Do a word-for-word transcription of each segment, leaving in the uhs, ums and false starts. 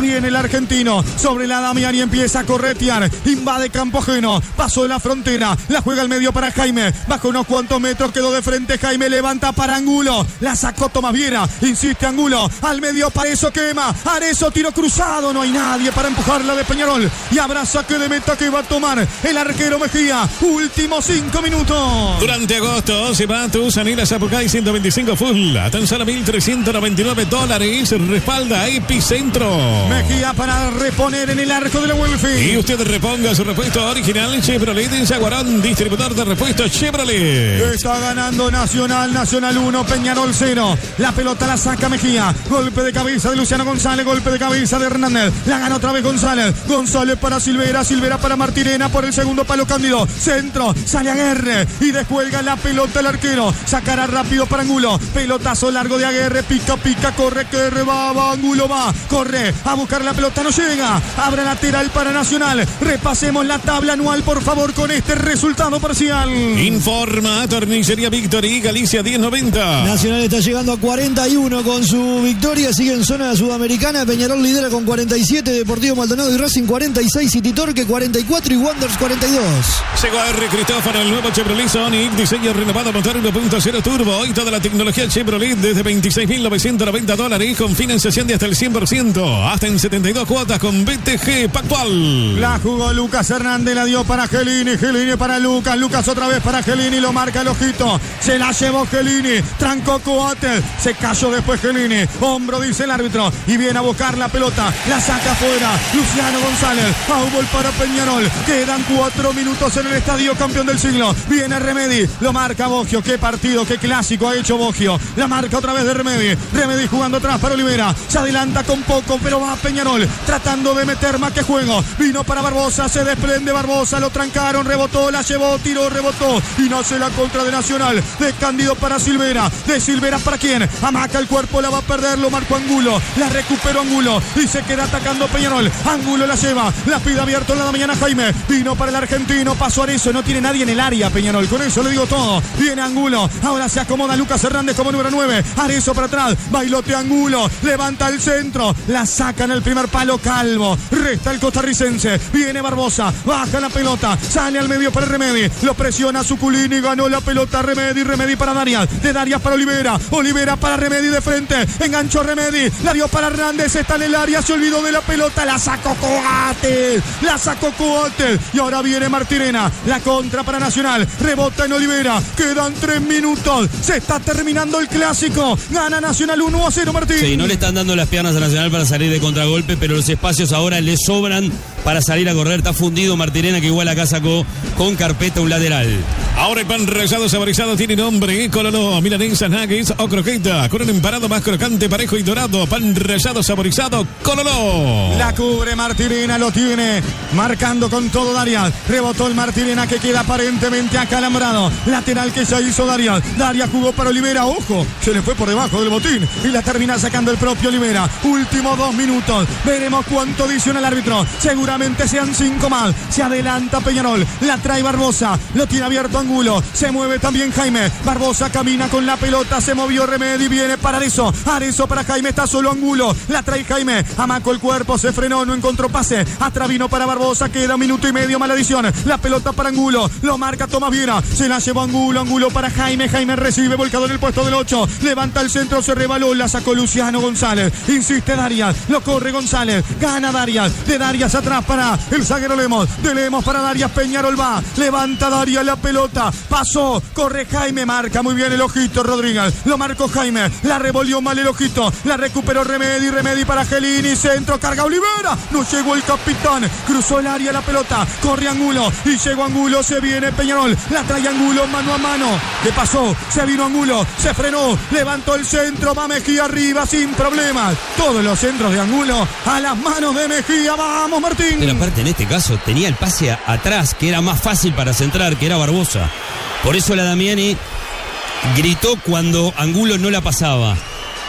Viene el argentino sobre la Damiani, empieza a corretear, invade campo ajeno, pasó la frontera, la juega al medio para Jaime, bajo unos cuantos metros, quedó de frente Jaime, levanta para Angulo, la sacó Tomás Viera, insiste Angulo, al medio para eso quema, Arezzo, tiro cruzado, no hay nadie para empujarla de Peñarol, y habrá saque de meta que va a tomar el arquero Mejía, últimos cinco minutos. Durante agosto se va a tu Sanila Zapucay ciento veinticinco full, a tan solo mil trescientos noventa y nueve dólares, respalda Epicentro. Mejía para reponer en el arco de la Welfi. Y usted reponga su repuesto original Chevrolet en Zaguarón, distribuidor de repuestos Chevrolet. Está ganando Nacional, Nacional uno, Peñarol cero. La pelota la saca Mejía. Golpe de cabeza de Luciano González, golpe de cabeza de Hernández. La gana otra vez González. González para Silvera, Silvera para Martirena por el segundo palo Cándido. Centro, sale Aguerre y descuelga la pelota el arquero. Sacará rápido para Angulo. Pelotazo largo de Aguerre, pica, pica, corre, que va, va, Angulo va. Corre a buscar la pelota, no llega. Abra lateral para Nacional. Repasemos la tabla anual, por favor, con este resultado parcial. Informa Tornicería Victory, Galicia diez noventa. Nacional está llegando a cuarenta y uno con su victoria. Sigue en zona sudamericana. Peñarol lidera con cuarenta y siete. Deportivo Maldonado y Racing cuarenta y seis. City Torque cuarenta y cuatro y Wanderers cuarenta y dos. Llegó a R. Cristóforo, el nuevo Chevrolet Sonic. Diseño renovado, motor uno punto cero turbo. Y toda la tecnología Chevrolet desde veintiséis mil novecientos noventa dólares. Con financiación de hasta el cien por ciento. Hasta en setenta y dos cuotas con B T G Pactual. La jugó Lucas Hernández, la dio para Gelini. Gelini para Lucas. Lucas otra vez para Gelini. Lo marca el ojito. Se la llevó Gelini. Trancó Coates. Se cayó después Gelini. Hombro, dice el árbitro. Y viene a buscar la pelota. La saca afuera. Luciano González. Foul para Peñarol. Quedan cuatro minutos en el estadio campeón del siglo. Viene Remedi. Lo marca Boggio. Qué partido, qué clásico ha hecho Boggio. La marca otra vez de Remedi. Remedi jugando atrás para Olivera. Se adelanta con poco, pero va Peñarol. Tratando de meter más que juego. Vino para Barbosa. Se desprende Barbosa. Lo trancaron. Rebotó. La llevó. Tiró. Rebotó. Y nace la contra de Nacional. De Cándido para Silvera. De Silvera para quién. Amaca el cuerpo. La va a perder. Lo marcó Angulo. La recuperó Angulo. Y se queda atacando Peñarol. Angulo la lleva. La pide abierto en la mañana Jaime. Vino para el argentino. Pasó Arezzo. No tiene nadie en el área Peñarol. Con eso le digo todo. Viene Angulo. Ahora se acomoda Lucas Hernández como número nueve. Arezzo para atrás. Bailote Angulo. Levanta el centro. La saca en el primer palo Calvo. Resta el costarricense. Viene Barbosa. Baja la pelota. Sale al medio para Remedi. Lo presiona Zuculini. Ganó la pelota Remedi. Remedi para Darias. De Darias para Olivera. Olivera para Remedi de frente. Enganchó Remedi. La dio para Hernández. Está en el área. Se olvidó de la pelota. La sacó Coates. La sacó Coates. Y ahora viene Martirena. La contra para Nacional. Rebota en Olivera. Quedan tres minutos. Se está terminando el clásico. Gana Nacional uno a cero, Martín. Sí, no le están dando las piernas a Nacional para salir de contragolpe, pero los espacios ahora le sobran para salir a correr. Está fundido Martirena, que igual acá sacó con carpeta un lateral. Ahora el pan rallado saborizado tiene nombre. Cololo, milanesas, nuggets o croqueta. Con un empanado más crocante, parejo y dorado. Pan rallado saborizado Cololo. La cubre Martirena, lo tiene. Marcando con todo Darias. Rebotó el Martirena, que queda aparentemente acalambrado. Lateral que ya hizo Darias. Darias jugó para Olivera. Ojo, se le fue por debajo del botín. Y la termina sacando el propio Olivera. Últimos dos minutos. Veremos cuánto dice el árbitro. Seguramente sean cinco más. Se adelanta Peñarol. La trae Barbosa. Lo tiene abierto Angulo. Se mueve también Jaime. Barbosa camina con la pelota. Se movió Remedi. Viene para Arezzo. Arezzo para Jaime. Está solo Angulo. La trae Jaime. Amacó el cuerpo. Se frenó. No encontró pase. Atrás vino para Barbosa. Queda un minuto y medio. Mala edición. La pelota para Angulo. Lo marca Tomás Viera. Se la llevó Angulo. Angulo para Jaime. Jaime recibe. Volcado en el puesto del ocho. Levanta el centro. Se rebaló. La sacó Luciano González. Insiste Darias. Lo corre González. Gana Darias. De Darias atrás para el zaguero Lemos. De Lemos para Darias. Peñarol va. Levanta Darias la pelota. Pasó. Corre Jaime. Marca muy bien el ojito Rodríguez. Lo marcó Jaime. La revolvió mal el ojito. La recuperó Remedi. Remedi para Gelini. Centro. Carga Olivera. No llegó el capitán. Cruzó el área la pelota. Corre Angulo. Y llegó Angulo. Se viene Peñarol. La trae Angulo mano a mano. ¿Qué pasó? Se vino Angulo. Se frenó. Levantó el centro. Va Mejía arriba sin problemas. Todos los centros de Angulo a las manos de Mejía. Vamos, Martín. Pero aparte, en este caso, tenía el pase a, atrás, que era más fácil para centrar, que era Barbosa. Por eso la Damiani gritó cuando Angulo no la pasaba.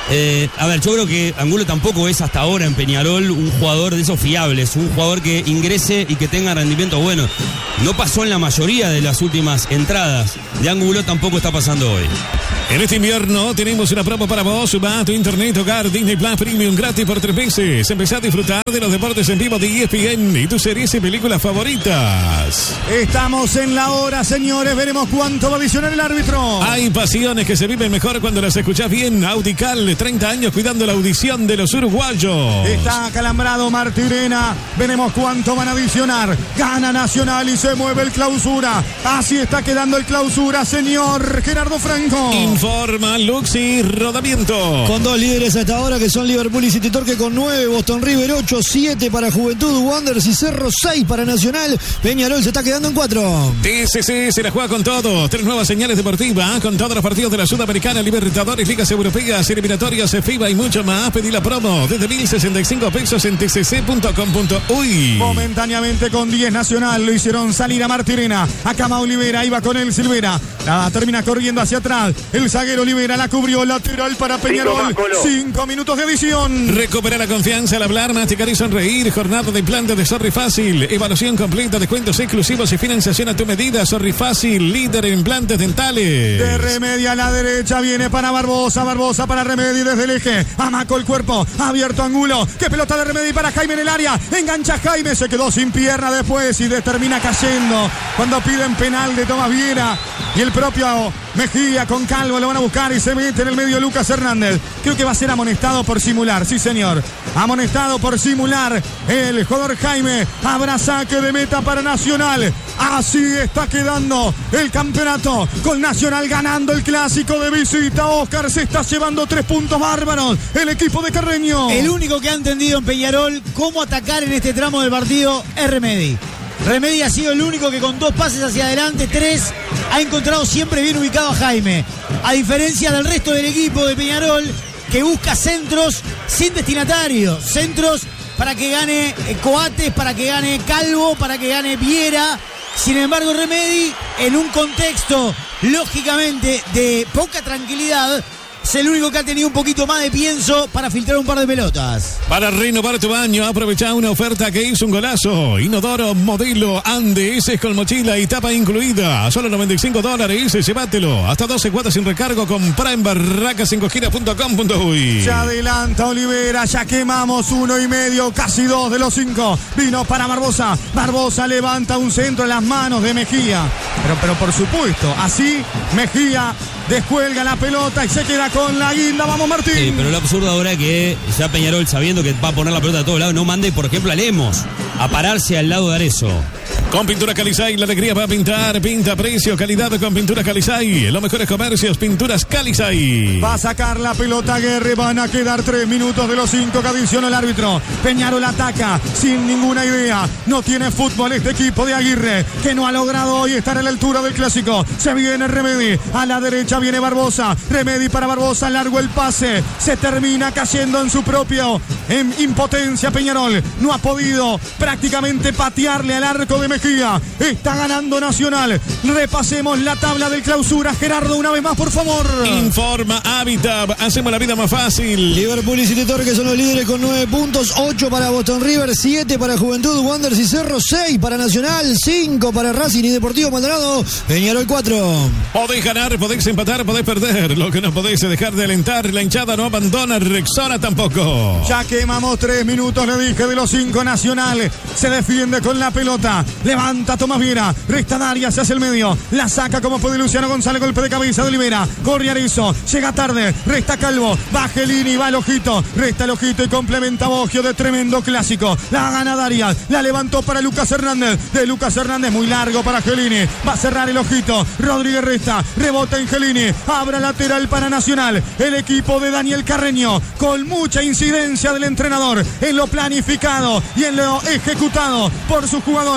Eh, a ver, yo creo que Angulo tampoco es hasta ahora en Peñarol un jugador de esos fiables, un jugador que ingrese y que tenga rendimiento bueno. No pasó en la mayoría de las últimas entradas. De Angulo tampoco está pasando hoy. En este invierno tenemos una promo para vos. Va a tu internet, hogar, Disney Plus Premium gratis por tres meses. Empezá a disfrutar de los deportes en vivo de E S P N y tus series y películas favoritas. Estamos en la hora, señores. Veremos cuánto va a adicionar el árbitro. Hay pasiones que se viven mejor cuando las escuchás bien. Audical, treinta años cuidando la audición de los uruguayos. Está acalambrado Martirena. Veremos cuánto van a adicionar. Gana Nacional y se mueve el Clausura. Así está quedando el Clausura, señor Gerardo Franco. Informa Luxi Rodamiento. Con dos líderes hasta ahora que son Liverpool y City Torque con nueve, Boston River ocho, siete para Juventud, Wanderers y Cerro seis para Nacional. Peñarol se está quedando en cuatro. T C C se la juega con todo. Tres nuevas señales deportivas con todos los partidos de la Sudamericana, Libertadores, Ligas Europeas, eliminatorias, FIBA y mucho más. Pedí la promo desde mil sesenta y cinco pesos en t c c punto com punto u y. Momentáneamente con diez Nacional lo hicieron salir a Martirena. Acá Olivera iba con él Silvera. La termina corriendo hacia atrás. El zaguero Olivera la cubrió, lateral para Peñarol. Cinco minutos de edición. Recupera la confianza al hablar, masticar y sonreír. Jornada de implantes de Sorry Fácil. Evaluación completa, descuentos exclusivos y financiación a tu medida. Sorry Fácil, líder en implantes dentales. De Remedi a la derecha viene para Barbosa. Barbosa para Remedi desde el eje. Amaco el cuerpo. Abierto Angulo. Qué pelota de Remedi para Jaime en el área. Engancha Jaime. Se quedó sin pierna después y termina cayendo. Cuando piden penal de Tomás Viera. Y el propio Mejía con Calvo lo van a buscar y se mete en el medio Lucas Hernández. Creo que va a ser amonestado por simular, sí señor. Amonestado por simular el jugador Jaime. Habrá saque de meta para Nacional. Así está quedando el campeonato con Nacional ganando el clásico de visita. Oscar se está llevando tres puntos bárbaros. El equipo de Carreño. El único que ha entendido en Peñarol cómo atacar en este tramo del partido es Remedi. Remedi ha sido el único que con dos pases hacia adelante, tres, ha encontrado siempre bien ubicado a Jaime. A diferencia del resto del equipo de Peñarol, que busca centros sin destinatario. Centros para que gane Coates, para que gane Calvo, para que gane Viera. Sin embargo, Remedi, en un contexto, lógicamente, de poca tranquilidad, es el único que ha tenido un poquito más de pienso para filtrar un par de pelotas. Para renovar tu baño, aprovecha una oferta que hizo un golazo. Inodoro modelo Andes con mochila y tapa incluida. A solo noventa y cinco dólares. Llévatelo. Hasta doce cuotas sin recargo. Compra en barracas cinco gira punto com punto u y. Se adelanta Olivera. Ya quemamos uno y medio. Casi dos de los cinco. Vino para Barbosa. Barbosa levanta un centro en las manos de Mejía. Pero, pero por supuesto, así Mejía descuelga la pelota y se queda con la guinda. Vamos, Martín. Sí, pero lo absurdo ahora es que ya Peñarol, sabiendo que va a poner la pelota a todos lados, no mande, por ejemplo, a Lemos a pararse al lado de Arezzo. Con Pintura Calizay, la alegría va a pintar. Pinta, precio, calidad con Pintura Calizay. Los mejores comercios, Pinturas Calizay. Va a sacar la pelota Guerre. Van a quedar tres minutos de los cinco que adicionó el árbitro. Peñarol ataca sin ninguna idea. No tiene fútbol este equipo de Aguirre, que no ha logrado hoy estar a la altura del clásico. Se viene Remedi. A la derecha viene Barbosa. Remedi para Barbosa. Largo el pase. Se termina cayendo en su propio en impotencia. Peñarol no ha podido prácticamente patearle al arco de Mejía. Está ganando Nacional. Repasemos la tabla del Clausura. Gerardo, una vez más, por favor. Informa Habitat. Hacemos la vida más fácil. Liverpool y City Torque son los líderes con nueve puntos. ocho para Boston River, siete para Juventud, Wanderers y Cerro, seis para Nacional, cinco para Racing y Deportivo Maldonado. Peñarol cuatro. Podés ganar, podés empatar, podés perder. Lo que no podés es dejar de alentar. La hinchada no abandona. Rexona tampoco. Ya quemamos tres minutos, le dije, de los cinco. Nacional se defiende con la pelota. Levanta Tomás Viera. Resta Daria, se hace el medio. La saca como puede Luciano González. Golpe de cabeza de Olivera. Corre Arezzo. Llega tarde. Resta Calvo. Va Gelini. Va el ojito. Resta el ojito y complementa Bogio de tremendo clásico. La gana Daria. La levantó para Lucas Hernández. De Lucas Hernández muy largo para Gelini. Va a cerrar el ojito. Rodríguez Resta. Rebota en Gelini. Abra lateral para Nacional. El equipo de Daniel Carreño. Con mucha incidencia del entrenador en lo planificado y en lo ejecutado por sus jugadores.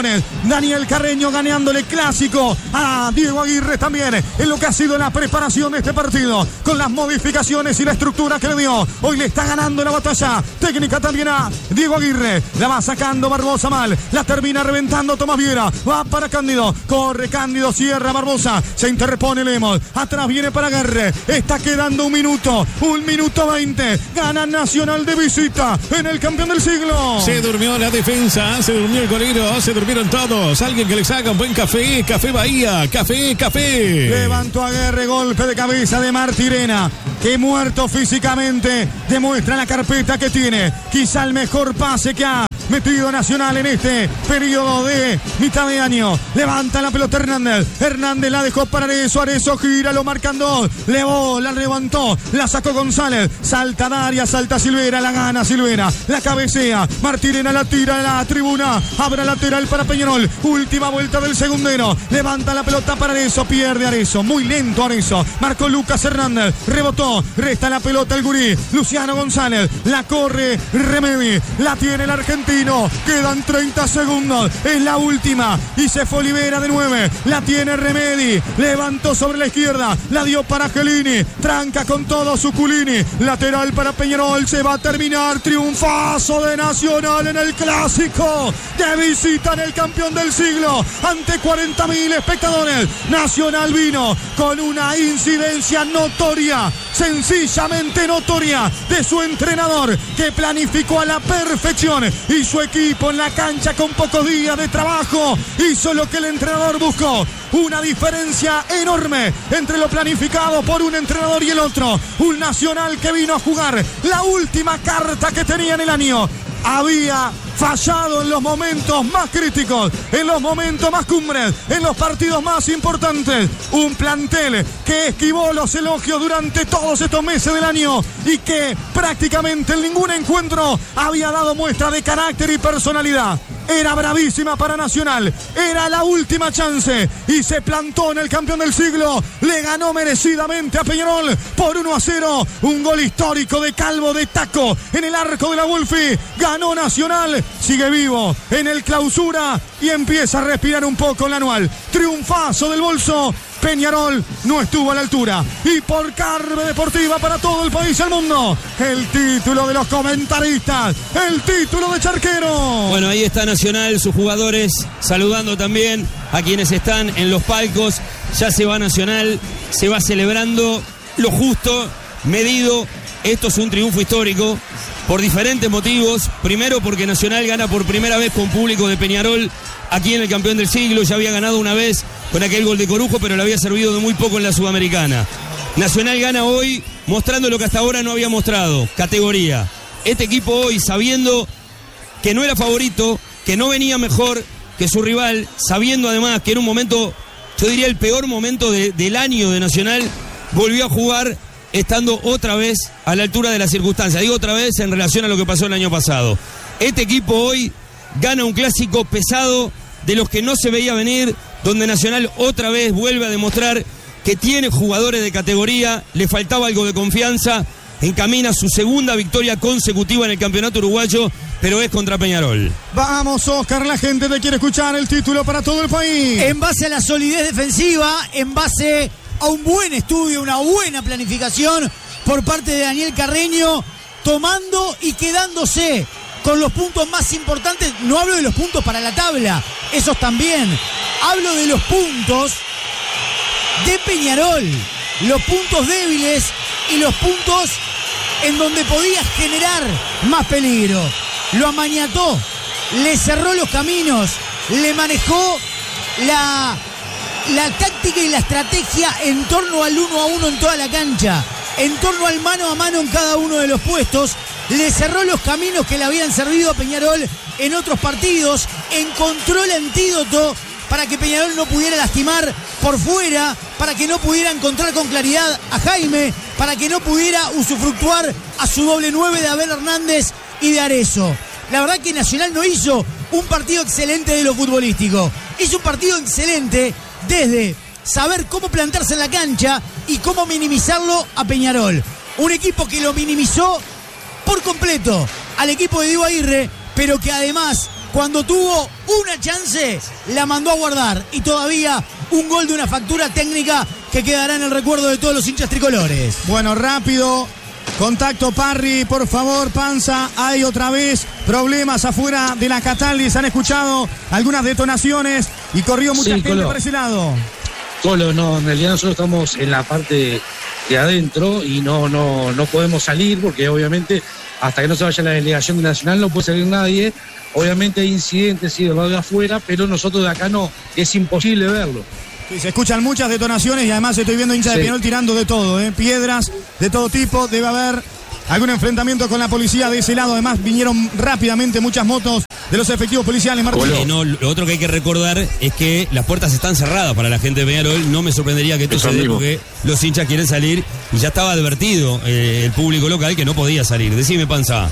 Daniel Carreño ganándole clásico a Diego Aguirre también en lo que ha sido la preparación de este partido, con las modificaciones y la estructura que le dio. Hoy le está ganando la batalla técnica también a Diego Aguirre. La va sacando Barbosa mal, la termina reventando Tomás Viera, va para Cándido, corre Cándido, cierra Barbosa, se interpone Lemos, atrás viene para Aguirre, está quedando un minuto, un minuto veinte, gana Nacional de visita en el campeón del siglo. Se durmió la defensa, se durmió el golero, se durmieron todos. Alguien que les haga un buen café, Café Bahía, café, café. Levantó a Aguirre, golpe de cabeza de Martirena, que muerto físicamente demuestra la carpeta que tiene, quizá el mejor pase que ha metido Nacional en este periodo de mitad de año. Levanta la pelota Hernández, Hernández la dejó para Arezo, Arezo gira, lo marcan dos, Levó, la levantó, la sacó González, salta Daria, salta Silvera, la gana Silvera, la cabecea, Martirena la tira a la tribuna, abra lateral para Peñarol, última vuelta del segundero, levanta la pelota para Arezo, pierde Arezo, muy lento Arezo, marcó Lucas Hernández, rebotó, resta la pelota el gurí, Luciano González, la corre Remedi, la tiene el argentino, quedan treinta segundos, es la última, y se fue Olivera de nueve, la tiene Remedi, levantó sobre la izquierda, la dio para Gelini, tranca con todo Suculini, lateral para Peñarol, se va a terminar, triunfazo de Nacional en el clásico, de visita en el campeón del siglo, ante cuarenta mil espectadores. Nacional vino con una incidencia notoria, sencillamente notoria, de su entrenador, que planificó a la perfección, y su equipo en la cancha con pocos días de trabajo hizo lo que el entrenador buscó, una diferencia enorme entre lo planificado por un entrenador y el otro. Un Nacional que vino a jugar la última carta que tenía en el año. Había fallado en los momentos más críticos, en los momentos más cumbres, en los partidos más importantes. Un plantel que esquivó los elogios durante todos estos meses del año y que prácticamente en ningún encuentro había dado muestra de carácter y personalidad. Era bravísima para Nacional, era la última chance y se plantó en el campeón del siglo. Le ganó merecidamente a Peñarol por uno a cero. Un gol histórico de Calvo de taco en el arco de la Wolfi. Ganó Nacional, sigue vivo en el clausura y empieza a respirar un poco el anual. Triunfazo del bolso. Peñarol no estuvo a la altura. Y por Carve Deportiva para todo el país y el mundo, el título de los comentaristas, el título de Charquero. Bueno, ahí está Nacional, sus jugadores saludando también a quienes están en los palcos. Ya se va Nacional, se va celebrando lo justo, medido. Esto es un triunfo histórico por diferentes motivos. Primero porque Nacional gana por primera vez con público de Peñarol aquí en el campeón del siglo. Ya había ganado una vez con aquel gol de Corujo, pero le había servido de muy poco en la Sudamericana. Nacional gana hoy mostrando lo que hasta ahora no había mostrado, categoría. Este equipo hoy, sabiendo que no era favorito, que no venía mejor que su rival, sabiendo además que era un momento, yo diría el peor momento de, del año de Nacional, volvió a jugar estando otra vez a la altura de las circunstancias. Digo otra vez en relación a lo que pasó el año pasado. Este equipo hoy gana un clásico pesado de los que no se veía venir, donde Nacional otra vez vuelve a demostrar que tiene jugadores de categoría, le faltaba algo de confianza, encamina su segunda victoria consecutiva en el campeonato uruguayo, pero es contra Peñarol. Vamos, Oscar, la gente te quiere escuchar, el título para todo el país. En base a la solidez defensiva, en base a un buen estudio, una buena planificación por parte de Daniel Carreño, tomando y quedándose con los puntos más importantes. No hablo de los puntos para la tabla, esos también. Hablo de los puntos de Peñarol, los puntos débiles y los puntos en donde podía generar más peligro. Lo amañató, le cerró los caminos, le manejó la, la táctica y la estrategia en torno al uno a uno en toda la cancha, en torno al mano a mano en cada uno de los puestos. Le cerró los caminos que le habían servido a Peñarol en otros partidos, encontró el antídoto para que Peñarol no pudiera lastimar por fuera, para que no pudiera encontrar con claridad a Jaime, para que no pudiera usufructuar a su doble nueve de Abel Hernández y de Arezo. La verdad que Nacional no hizo un partido excelente de lo futbolístico, hizo un partido excelente desde saber cómo plantarse en la cancha y cómo minimizarlo a Peñarol. Un equipo que lo minimizó por completo al equipo de Diego Aguirre, pero que además cuando tuvo una chance, la mandó a guardar. Y todavía un gol de una factura técnica que quedará en el recuerdo de todos los hinchas tricolores. Bueno, rápido. Contacto Parry, por favor, Panza. Hay otra vez problemas afuera de la Cataldi. Se han escuchado algunas detonaciones y corrió mucha sí, gente Colo. por ese lado. Colo, no, en realidad nosotros estamos en la parte de adentro y no, no, no podemos salir porque obviamente hasta que no se vaya la delegación nacional no puede salir nadie. Obviamente hay incidentes sí, del lado de afuera, pero nosotros de acá no, es imposible verlo. Sí, se escuchan muchas detonaciones y además estoy viendo hinchas sí. de Peñarol tirando de todo, ¿eh? Piedras de todo tipo. Debe haber algún enfrentamiento con la policía de ese lado. Además vinieron rápidamente muchas motos de los efectivos policiales. Martín. Eh, no, lo otro que hay que recordar es que las puertas están cerradas para la gente de Peñarol. No me sorprendería que esto se dé porque los hinchas quieren salir y ya estaba advertido eh, el público local que no podía salir. Decime, Panza.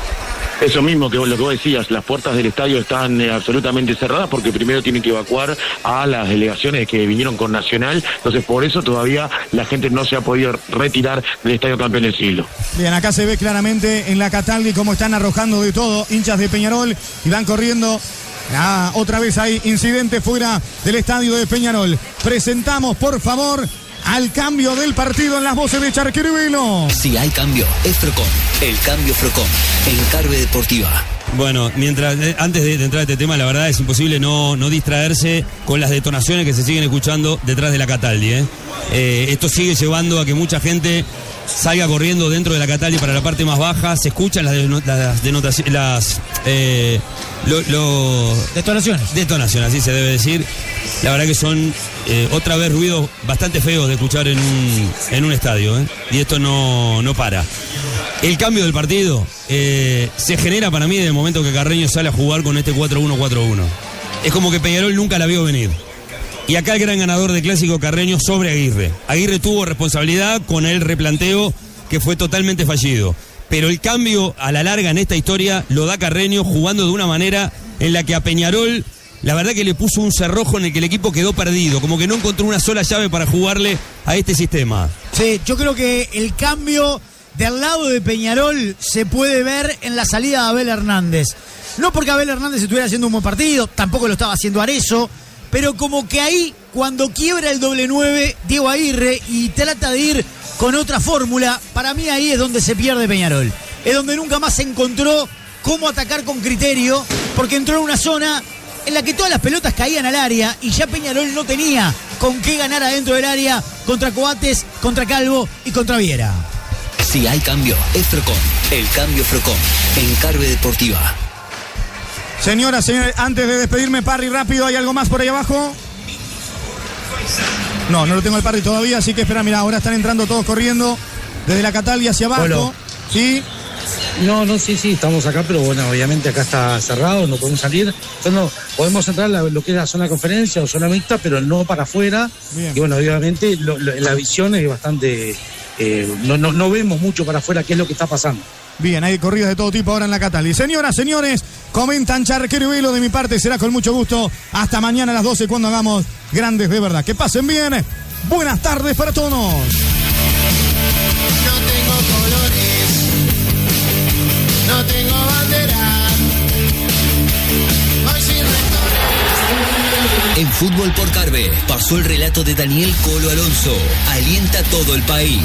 Eso mismo que lo que vos decías, las puertas del estadio están eh, absolutamente cerradas porque primero tienen que evacuar a las delegaciones que vinieron con Nacional, entonces por eso todavía la gente no se ha podido retirar del Estadio Campeón del Siglo. Bien, acá se ve claramente en la Cataldi cómo están arrojando de todo, hinchas de Peñarol y van corriendo. Ah, otra vez hay incidente fuera del estadio de Peñarol. Presentamos, por favor, al cambio del partido en las voces de Charquero y Velo. Si hay cambio, es Frocom. El cambio Frocom. En Carve Deportiva. Bueno, mientras eh, antes de, de entrar a este tema, la verdad es imposible no, no distraerse con las detonaciones que se siguen escuchando detrás de la Cataldi. ¿eh? Eh, esto sigue llevando a que mucha gente salga corriendo dentro de la Cataldi para la parte más baja. Se escuchan las, denot las denotaciones, las eh, lo, lo... detonaciones. Detonaciones, así se debe decir. La verdad que son eh, otra vez ruidos bastante feos de escuchar en un, en un estadio. ¿eh? Y esto no, no para. El cambio del partido eh, se genera para mí desde el momento que Carreño sale a jugar con este cuatro uno cuatro uno. Es como que Peñarol nunca la vio venir. Y acá el gran ganador de Clásico Carreño sobre Aguirre. Aguirre tuvo responsabilidad con el replanteo que fue totalmente fallido. Pero el cambio a la larga en esta historia lo da Carreño jugando de una manera en la que a Peñarol, la verdad que le puso un cerrojo en el que el equipo quedó perdido. Como que no encontró una sola llave para jugarle a este sistema. Sí, yo creo que el cambio del lado de Peñarol se puede ver en la salida de Abel Hernández. No porque Abel Hernández estuviera haciendo un buen partido, tampoco lo estaba haciendo Arezzo, pero como que ahí, cuando quiebra el doble nueve, Diego Aguirre, y trata de ir con otra fórmula, para mí ahí es donde se pierde Peñarol. Es donde nunca más se encontró cómo atacar con criterio, porque entró en una zona en la que todas las pelotas caían al área y ya Peñarol no tenía con qué ganar adentro del área contra Coates, contra Calvo y contra Viera. Si hay cambio, es Frocom. El cambio Frocom. En Carve Deportiva. Señoras, señores, antes de despedirme, Parry, rápido, ¿hay algo más por ahí abajo? No, no lo tengo el Parry todavía, así que espera, mira, ahora están entrando todos corriendo desde la Cataldi hacia abajo. Bueno. ¿Sí? No, no, sí, sí, estamos acá, pero bueno, obviamente acá está cerrado, no podemos salir. Entonces no, podemos entrar a lo que es la zona de conferencia o zona mixta, pero no para afuera. Bien. Y bueno, obviamente lo, lo, la visión es bastante... Eh, no, no, no vemos mucho para afuera qué es lo que está pasando. Bien, hay corridas de todo tipo ahora en la Cataldi. Señoras, señores, comentan Charquero y Velo. De mi parte será con mucho gusto. Hasta mañana a las doce cuando hagamos Grandes de Verdad. Que pasen bien. Buenas tardes para todos. No tengo colores, no tengo bandera. Hoy sin rectores. En Fútbol por Carve pasó el relato de Daniel Colo Alonso. Alienta todo el país.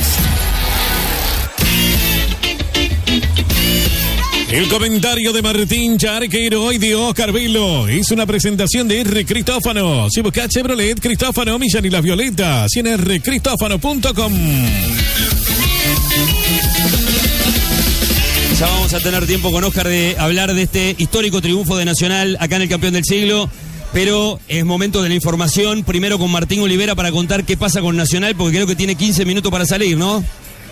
El comentario de Martín Charquero y de Oscar Velo es una presentación de R. Cristófano. Si buscas Chevrolet, Cristófano, Millán y las Violetas, en r cristófano punto com. Ya vamos a tener tiempo con Oscar de hablar de este histórico triunfo de Nacional acá en el Campeón del Siglo. Pero es momento de la información. Primero con Martín Olivera para contar qué pasa con Nacional, porque creo que tiene quince minutos para salir, ¿no?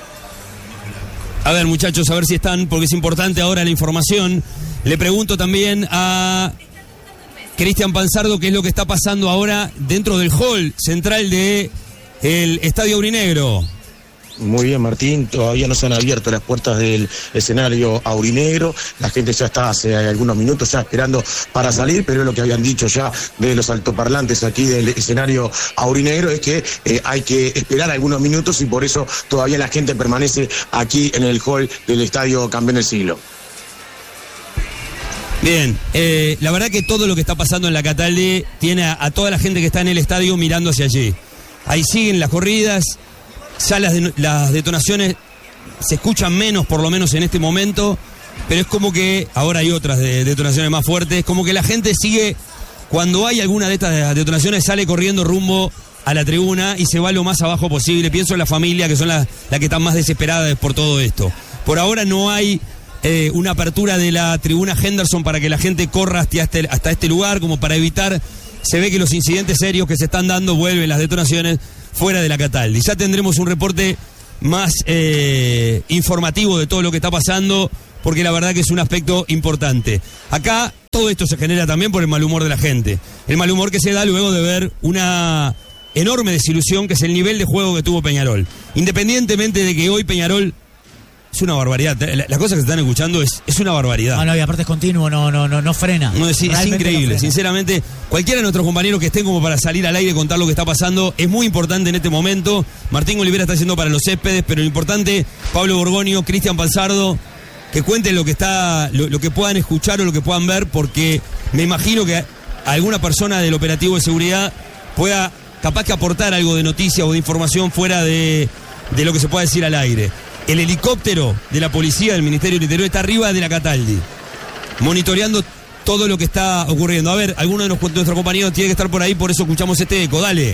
A ver, muchachos, a ver si están, porque es importante ahora la información. Le pregunto también a Cristian Panzardo qué es lo que está pasando ahora dentro del hall central de el Estadio Aurinegro. Muy bien, Martín, todavía no se han abierto las puertas del escenario aurinegro, la gente ya está hace algunos minutos ya esperando para salir, pero es lo que habían dicho ya de los altoparlantes aquí del escenario aurinegro, es que eh, hay que esperar algunos minutos y por eso todavía la gente permanece aquí en el hall del Estadio Campeón del Siglo. Bien, eh, la verdad que todo lo que está pasando en la Cataldi tiene a, a toda la gente que está en el estadio mirando hacia allí. Ahí siguen las corridas, ya las, de, las detonaciones se escuchan menos, por lo menos en este momento, pero es como que, ahora hay otras de, detonaciones más fuertes, como que la gente sigue, cuando hay alguna de estas detonaciones, sale corriendo rumbo a la tribuna y se va lo más abajo posible. Pienso en la familia, que son las la que están más desesperadas por todo esto. Por ahora no hay eh, una apertura de la tribuna Henderson para que la gente corra hasta este, hasta este lugar, como para evitar, se ve que los incidentes serios que se están dando vuelven las detonaciones fuera de la Cataldi. Ya tendremos un reporte más eh, informativo de todo lo que está pasando, porque la verdad que es un aspecto importante. Acá todo esto se genera también por el mal humor de la gente. El mal humor que se da luego de ver una enorme desilusión, que es el nivel de juego que tuvo Peñarol. Independientemente de que hoy Peñarol es una barbaridad. Las cosas que se están escuchando es, es una barbaridad. No, no, y aparte es continuo, no, no, no, no frena. No, es, es increíble, no sinceramente. Cualquiera de nuestros compañeros que estén como para salir al aire y contar lo que está pasando es muy importante en este momento. Martín Olivera está haciendo para los céspedes, pero lo importante, Pablo Borgonio, Cristian Panzardo, que cuenten lo que está, lo, lo que puedan escuchar o lo que puedan ver, porque me imagino que alguna persona del operativo de seguridad pueda capaz que aportar algo de noticia o de información fuera de, de lo que se pueda decir al aire. El helicóptero de la policía del Ministerio del Interior está arriba de la Cataldi, monitoreando todo lo que está ocurriendo. A ver, alguno de nuestros compañeros tiene que estar por ahí, por eso escuchamos este eco. Dale.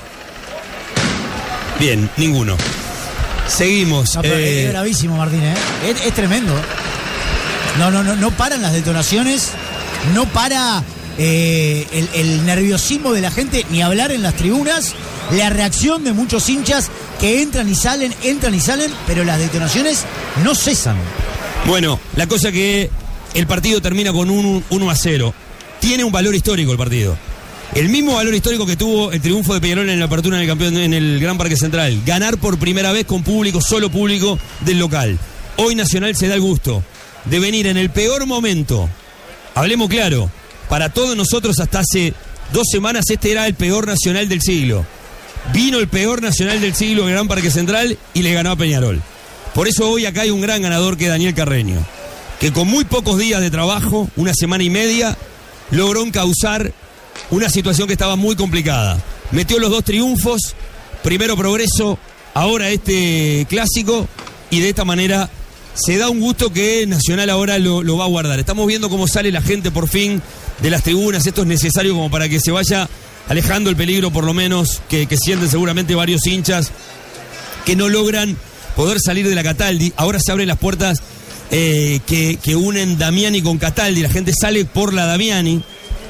Bien, ninguno. Seguimos. No, pero eh... es gravísimo, Martín, ¿eh? Es, es tremendo. No, no, no, no paran las detonaciones, no para eh, el, el nerviosismo de la gente, ni hablar en las tribunas, la reacción de muchos hinchas que entran y salen, entran y salen, pero las detonaciones no cesan. Bueno, la cosa que el partido termina con un uno a cero. Tiene un valor histórico el partido. El mismo valor histórico que tuvo el triunfo de Peñarol en la apertura en el campeón en el Gran Parque Central. Ganar por primera vez con público, solo público del local. Hoy Nacional se da el gusto de venir en el peor momento. Hablemos claro, para todos nosotros hasta hace dos semanas este era el peor Nacional del siglo. Vino el peor Nacional del siglo, el Gran Parque Central, y le ganó a Peñarol. Por eso hoy acá hay un gran ganador que es Daniel Carreño, que con muy pocos días de trabajo, una semana y media, logró encauzar una situación que estaba muy complicada. Metió los dos triunfos, primero Progreso, ahora este clásico, y de esta manera se da un gusto que Nacional ahora lo, lo va a guardar. Estamos viendo cómo sale la gente por fin de las tribunas. Esto es necesario como para que se vaya alejando el peligro, por lo menos, que, que sienten seguramente varios hinchas que no logran poder salir de la Cataldi. Ahora se abren las puertas eh, que, que unen Damiani con Cataldi. La gente sale por la Damiani.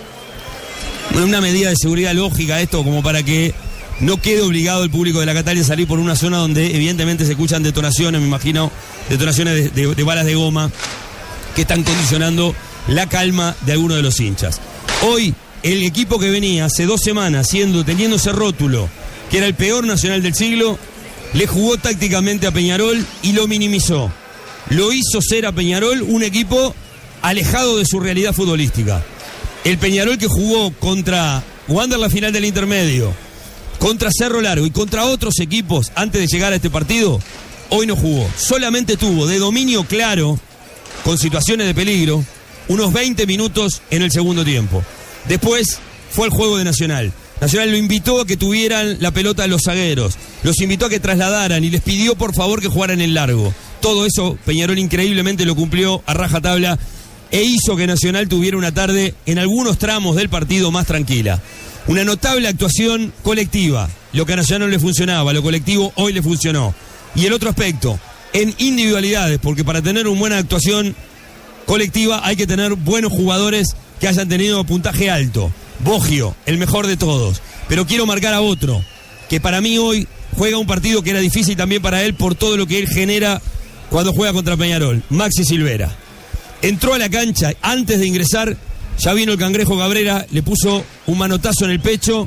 Una medida de seguridad lógica esto, como para que no quede obligado el público de la Cataldi a salir por una zona donde evidentemente se escuchan detonaciones, me imagino, detonaciones de, de, de balas de goma que están condicionando la calma de algunos de los hinchas. Hoy, el equipo que venía hace dos semanas siendo, teniendo ese rótulo, que era el peor Nacional del siglo, le jugó tácticamente a Peñarol y lo minimizó. Lo hizo ser a Peñarol un equipo alejado de su realidad futbolística. El Peñarol que jugó contra Wander la final del intermedio, contra Cerro Largo y contra otros equipos antes de llegar a este partido, hoy no jugó. Solamente tuvo de dominio claro, con situaciones de peligro, unos veinte minutos en el segundo tiempo. Después fue el juego de Nacional. Nacional lo invitó a que tuvieran la pelota a los zagueros, los invitó a que trasladaran y les pidió por favor que jugaran en largo. Todo eso Peñarol increíblemente lo cumplió a rajatabla e hizo que Nacional tuviera una tarde en algunos tramos del partido más tranquila. Una notable actuación colectiva. Lo que a Nacional no le funcionaba, lo colectivo hoy le funcionó. Y el otro aspecto, en individualidades, porque para tener una buena actuación colectiva hay que tener buenos jugadores que hayan tenido puntaje alto. Boggio, el mejor de todos. Pero quiero marcar a otro, que para mí hoy juega un partido que era difícil también para él por todo lo que él genera cuando juega contra Peñarol. Maxi Silvera. Entró a la cancha, antes de ingresar, ya vino el Cangrejo Cabrera, le puso un manotazo en el pecho.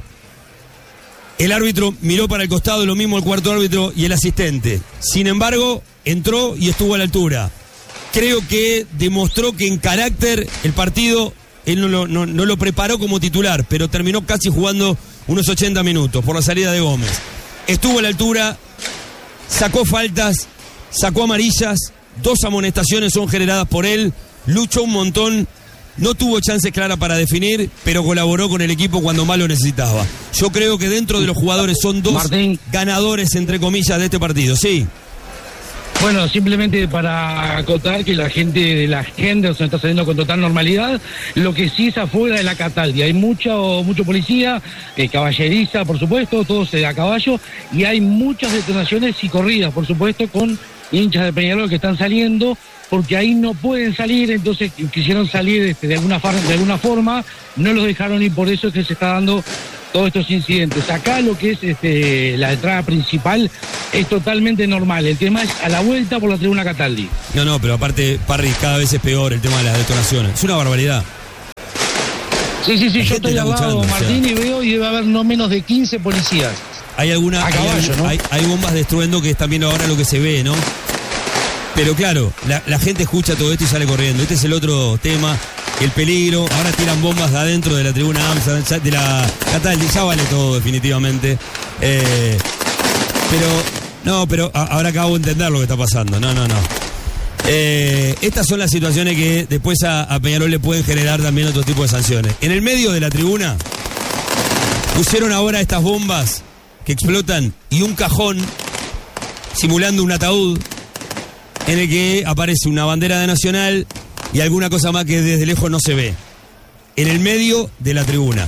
El árbitro miró para el costado, lo mismo el cuarto árbitro y el asistente. Sin embargo, entró y estuvo a la altura. Creo que demostró que en carácter el partido él no lo, no, no lo preparó como titular, pero terminó casi jugando unos ochenta minutos por la salida de Gómez. Estuvo a la altura, sacó faltas, sacó amarillas, dos amonestaciones son generadas por él, luchó un montón no tuvo chances claras para definir, pero colaboró con el equipo cuando más lo necesitaba. Yo creo que dentro de los jugadores son dos Martín. ganadores, entre comillas, de este partido, sí. Bueno, simplemente para acotar que la gente de la gente se está saliendo con total normalidad. Lo que sí es afuera de la Cataldi. Hay mucho, mucho policía, eh, caballeriza, por supuesto, todos a caballo, y hay muchas detonaciones y corridas, por supuesto, con hinchas de Peñarol que están saliendo, porque ahí no pueden salir, entonces quisieron salir este, de, alguna far, de alguna forma, no los dejaron y por eso es que se está dando todos estos incidentes. Acá lo que es este, la entrada principal es totalmente normal. El tema es a la vuelta por la tribuna Cataldi. No, no, pero aparte, Parry, cada vez es peor el tema de las detonaciones. Es una barbaridad. Sí, sí, sí, La yo gente estoy está al lado, escuchando, Martín, o sea. y veo y debe haber no menos de quince policías. Hay alguna A hay, caballo, ¿no? hay, hay bombas de estruendo que están viendo ahora lo que se ve, ¿no? Pero claro, la, la gente escucha todo esto y sale corriendo. Este es el otro tema, el peligro. Ahora tiran bombas de adentro de la tribuna Amsterdam, ya- de la Cataldi, ya vale todo definitivamente. Eh, pero, no, pero a- ahora acabo de entender lo que está pasando. No, no, no. Eh, estas son las situaciones que después a, a Peñarol le pueden generar también otro tipo de sanciones. En el medio de la tribuna pusieron ahora estas bombas que explotan y un cajón simulando un ataúd en el que aparece una bandera de Nacional y alguna cosa más que desde lejos no se ve. En el medio de la tribuna.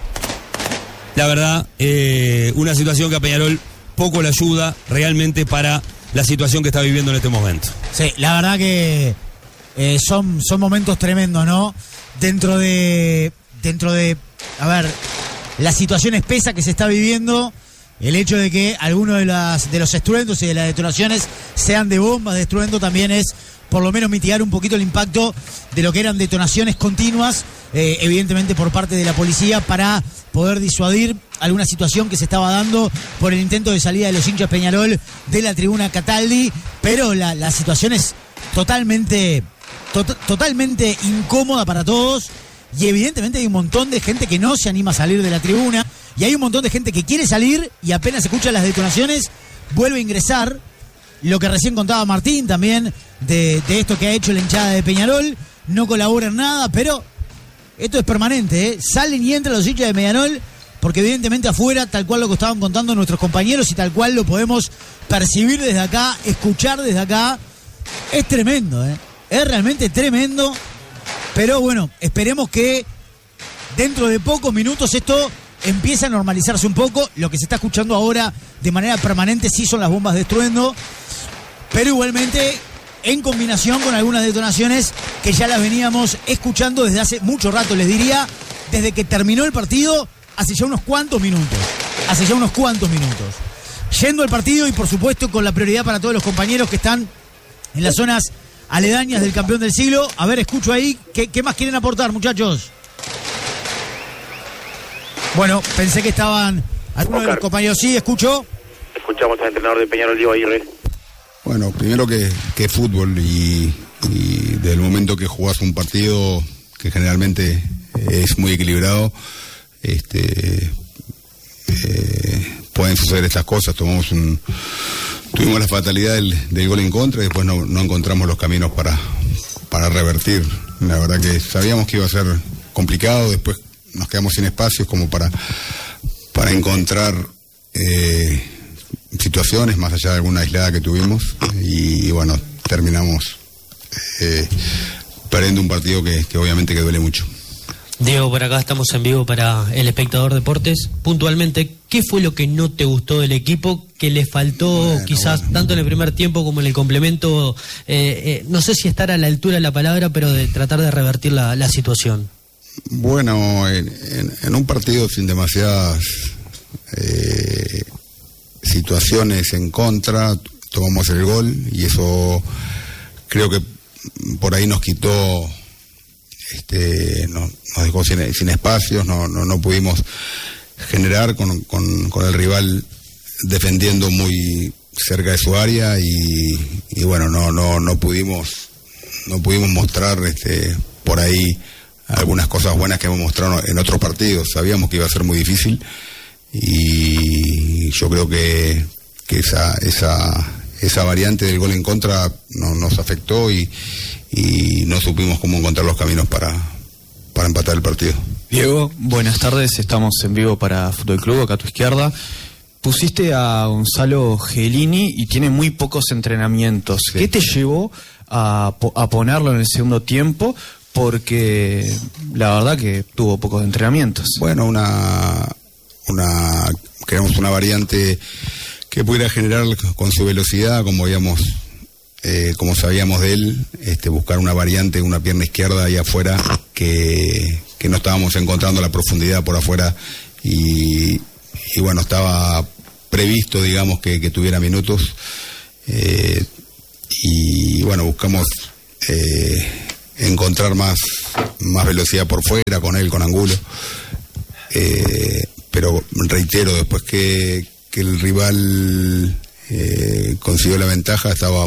La verdad, eh, una situación que a Peñarol poco le ayuda realmente para la situación que está viviendo en este momento. Sí, la verdad que eh, son, son momentos tremendos, ¿no? Dentro de, dentro de, a ver, la situación espesa que se está viviendo, el hecho de que algunos de, las, de los estruendos y de las detonaciones sean de bombas de estruendo también es por lo menos mitigar un poquito el impacto de lo que eran detonaciones continuas, eh, evidentemente por parte de la policía, para poder disuadir alguna situación que se estaba dando por el intento de salida de los hinchas Peñarol de la tribuna Cataldi, pero la, la situación es totalmente, to- totalmente incómoda para todos. Y evidentemente hay un montón de gente que no se anima a salir de la tribuna. Y hay un montón de gente que quiere salir y apenas escucha las detonaciones, vuelve a ingresar. Lo que recién contaba Martín también de, de esto que ha hecho la hinchada de Peñarol. No colabora en nada, pero esto es permanente, ¿eh? Salen y entran los hinchas de Peñarol porque evidentemente afuera, tal cual lo que estaban contando nuestros compañeros y tal cual lo podemos percibir desde acá, escuchar desde acá, es tremendo, ¿eh? Es realmente tremendo. Pero bueno, esperemos que dentro de pocos minutos esto empiece a normalizarse un poco. Lo que se está escuchando ahora de manera permanente sí son las bombas de estruendo, pero igualmente en combinación con algunas detonaciones que ya las veníamos escuchando desde hace mucho rato, les diría, desde que terminó el partido, hace ya unos cuantos minutos. Hace ya unos cuantos minutos. Yendo al partido y por supuesto con la prioridad para todos los compañeros que están en las zonas aledañas del campeón del siglo. A ver, escucho ahí. ¿Qué, qué más quieren aportar, muchachos? Bueno, pensé que estaban algunos de los compañeros. Sí, escucho. Escuchamos al entrenador de Peñarol, Diego Aguirre. Bueno, primero que, que fútbol y, y del momento que jugás un partido que generalmente es muy equilibrado, este, eh, pueden suceder estas cosas. Tomamos un, tuvimos la fatalidad del, del gol en contra y después no, no encontramos los caminos para, para revertir. La verdad que sabíamos que iba a ser complicado, después nos quedamos sin espacios como para, para encontrar eh, situaciones más allá de alguna aislada que tuvimos y, y bueno, terminamos eh, perdiendo un partido que, que obviamente que duele mucho. Diego, por acá estamos en vivo para El Espectador Deportes. Puntualmente, ¿qué fue lo que no te gustó del equipo? ¿Que le faltó bueno, quizás bueno. tanto en el primer tiempo como en el complemento? Eh, eh, no sé si estar a la altura de la palabra, pero de tratar de revertir la, la situación. Bueno, en, en, en un partido sin demasiadas eh, situaciones en contra, tomamos el gol y eso creo que por ahí nos quitó... Este, no, nos dejó sin, sin espacios, no, no, no pudimos generar con, con, con el rival defendiendo muy cerca de su área y, y bueno, no, no, no pudimos no pudimos mostrar este, por ahí algunas cosas buenas que hemos mostrado en otros partidos. Sabíamos que iba a ser muy difícil y yo creo que, que esa, esa, esa variante del gol en contra no, nos afectó y y no supimos cómo encontrar los caminos para, para empatar el partido. Diego, buenas tardes, estamos en vivo para Fútbol Club, acá a tu izquierda. Pusiste a Gonzalo Gelini y tiene muy pocos entrenamientos. Sí. ¿Qué te llevó a, a ponerlo en el segundo tiempo? Porque la verdad que tuvo pocos entrenamientos. Bueno, una, una queremos una variante que pudiera generar con su velocidad, como habíamos, eh, como sabíamos de él, este, buscar una variante, una pierna izquierda ahí afuera, que, que no estábamos encontrando la profundidad por afuera y, y bueno, estaba previsto, digamos, que, que tuviera minutos eh, y bueno, buscamos eh, encontrar más, más velocidad por fuera con él, con Angulo, eh, pero reitero, después que, que el rival eh, consiguió la ventaja, estaba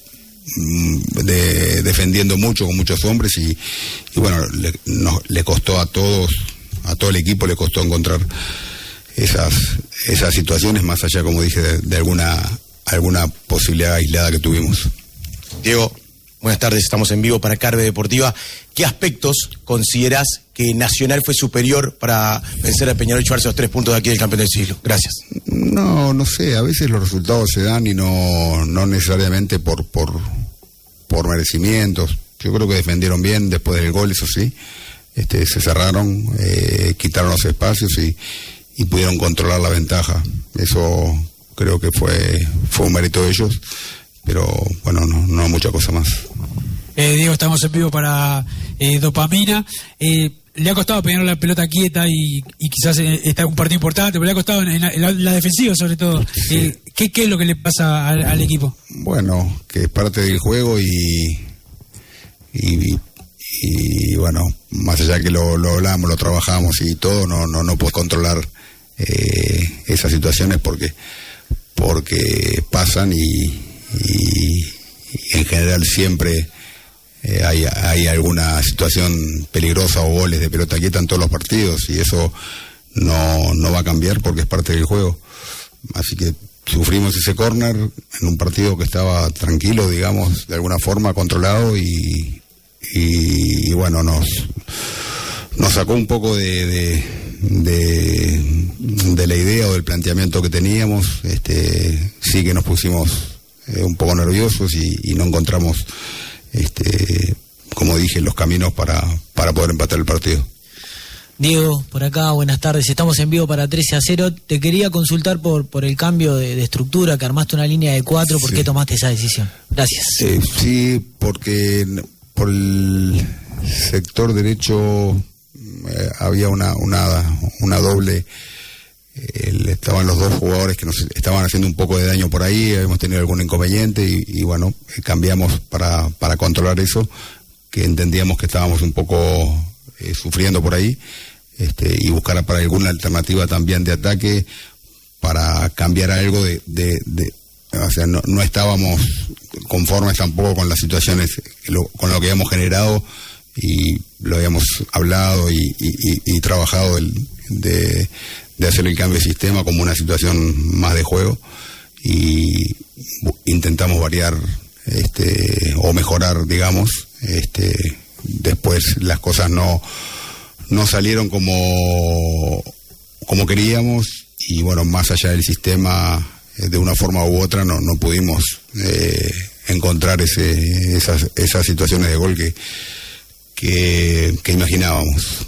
de, defendiendo mucho con muchos hombres y, y bueno, le, no, le costó a todos, a todo el equipo le costó encontrar esas esas situaciones, más allá, como dije, de, de alguna alguna posibilidad aislada que tuvimos. Diego, buenas tardes, estamos en vivo para Carve Deportiva. ¿Qué aspectos considerás que Nacional fue superior para vencer a Peñarol y llevarse los tres puntos de aquí del campeón del siglo? Gracias. No, no sé, a veces los resultados se dan y no, no necesariamente por, por, por merecimientos. Yo creo que defendieron bien después del gol, eso sí. Este, se cerraron, eh, quitaron los espacios y y pudieron controlar la ventaja. Eso creo que fue fue un mérito de ellos, pero bueno, no, no mucha cosa más. Eh, Diego, estamos en vivo para eh, Dopamina. Eh, le ha costado pegar la pelota quieta y, y quizás eh, está un partido importante, pero le ha costado en la, en la, la defensiva sobre todo. Sí. Eh, ¿qué, ¿Qué es lo que le pasa al, al equipo? Bueno, que es parte del juego y y, y bueno, más allá que lo, lo hablamos, lo trabajamos y todo, no no no puedo controlar Eh, esas situaciones porque porque pasan y, y, y en general siempre eh, hay, hay alguna situación peligrosa o goles de pelota quieta en todos los partidos y eso no, no va a cambiar porque es parte del juego. Así que sufrimos ese córner en un partido que estaba tranquilo, digamos, de alguna forma controlado y, y, y bueno, nos nos sacó un poco de, de, de, de la idea o del planteamiento que teníamos. Este, sí que nos pusimos eh, un poco nerviosos y, y no encontramos, este, como dije, los caminos para, para poder empatar el partido. Diego, por acá, buenas tardes, estamos en vivo para trece a cero. Te quería consultar por, por el cambio de, de estructura, que armaste una línea de cuatro, ¿por sí. qué tomaste esa decisión? Gracias. Eh, sí, porque por el sector derecho eh, había una, una, una doble, eh, estaban los dos jugadores que nos estaban haciendo un poco de daño por ahí, habíamos tenido algún inconveniente y, y bueno, eh, cambiamos para, para controlar eso, que entendíamos que estábamos un poco eh, sufriendo por ahí, este, y buscar para alguna alternativa también de ataque para cambiar algo de, de, de o sea, no, no estábamos conformes tampoco con las situaciones, lo, con lo que habíamos generado y lo habíamos hablado y, y, y, y trabajado el, de, de hacer el cambio de sistema como una situación más de juego y intentamos variar este, o mejorar, digamos, este, después las cosas no, no salieron como, como queríamos y bueno, más allá del sistema, de una forma u otra no, no pudimos eh, encontrar ese, esas, esas situaciones de gol que Que, que imaginábamos.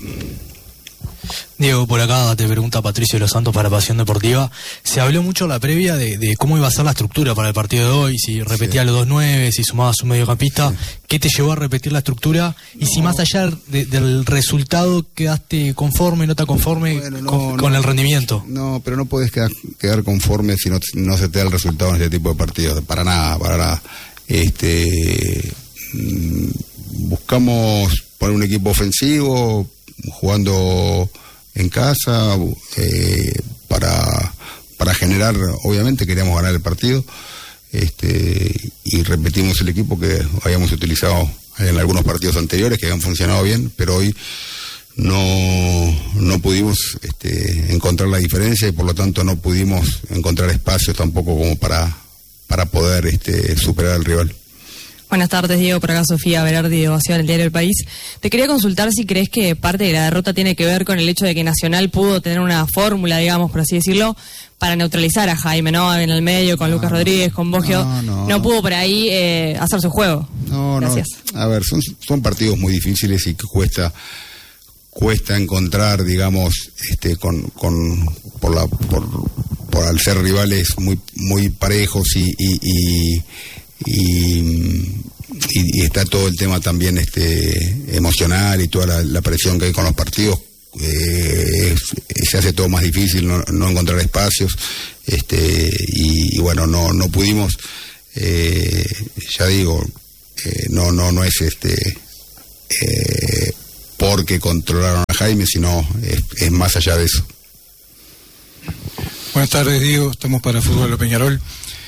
Diego, por acá te pregunta Patricio de los Santos para Pasión Deportiva. Se habló mucho en la previa de, de cómo iba a ser la estructura para el partido de hoy, si repetía sí. los dos nueve, si sumabas un mediocampista. Sí. ¿Qué te llevó a repetir la estructura? Y no. si más allá de, del resultado quedaste conforme, no te conforme bueno, no, con, no, con el rendimiento. No, pero no puedes quedar, quedar conforme si no, no se te da el resultado en este tipo de partidos. Para nada, para nada. Este... Mmm, buscamos poner un equipo ofensivo, jugando en casa, eh, para, para generar, obviamente queríamos ganar el partido, este, y repetimos el equipo que habíamos utilizado en algunos partidos anteriores, que habían funcionado bien, pero hoy no, no pudimos este, encontrar la diferencia y por lo tanto no pudimos encontrar espacios tampoco como para, para poder este, superar al rival. Buenas tardes, Diego. Por acá Sofía Berardi de Ovación, el diario El País. Te quería consultar si crees que parte de la derrota tiene que ver con el hecho de que Nacional pudo tener una fórmula, digamos, por así decirlo, para neutralizar a Jaime, ¿no? En el medio, con no, Lucas Rodríguez, con Boggio. No, no, no pudo por ahí eh, hacer su juego. No, Gracias. no. A ver, son, son partidos muy difíciles y que cuesta cuesta encontrar, digamos, este, con, con por la por, por al ser rivales muy muy parejos y, y, y Y, y, y está todo el tema también este emocional y toda la, la presión que hay con los partidos, eh, se hace todo más difícil, no, no encontrar espacios, este y, y bueno, no no pudimos, eh, ya digo, eh, no no no es este eh, porque controlaron a Jaime, sino es, es más allá de eso. Buenas tardes, Diego, estamos para Fútbol de Peñarol.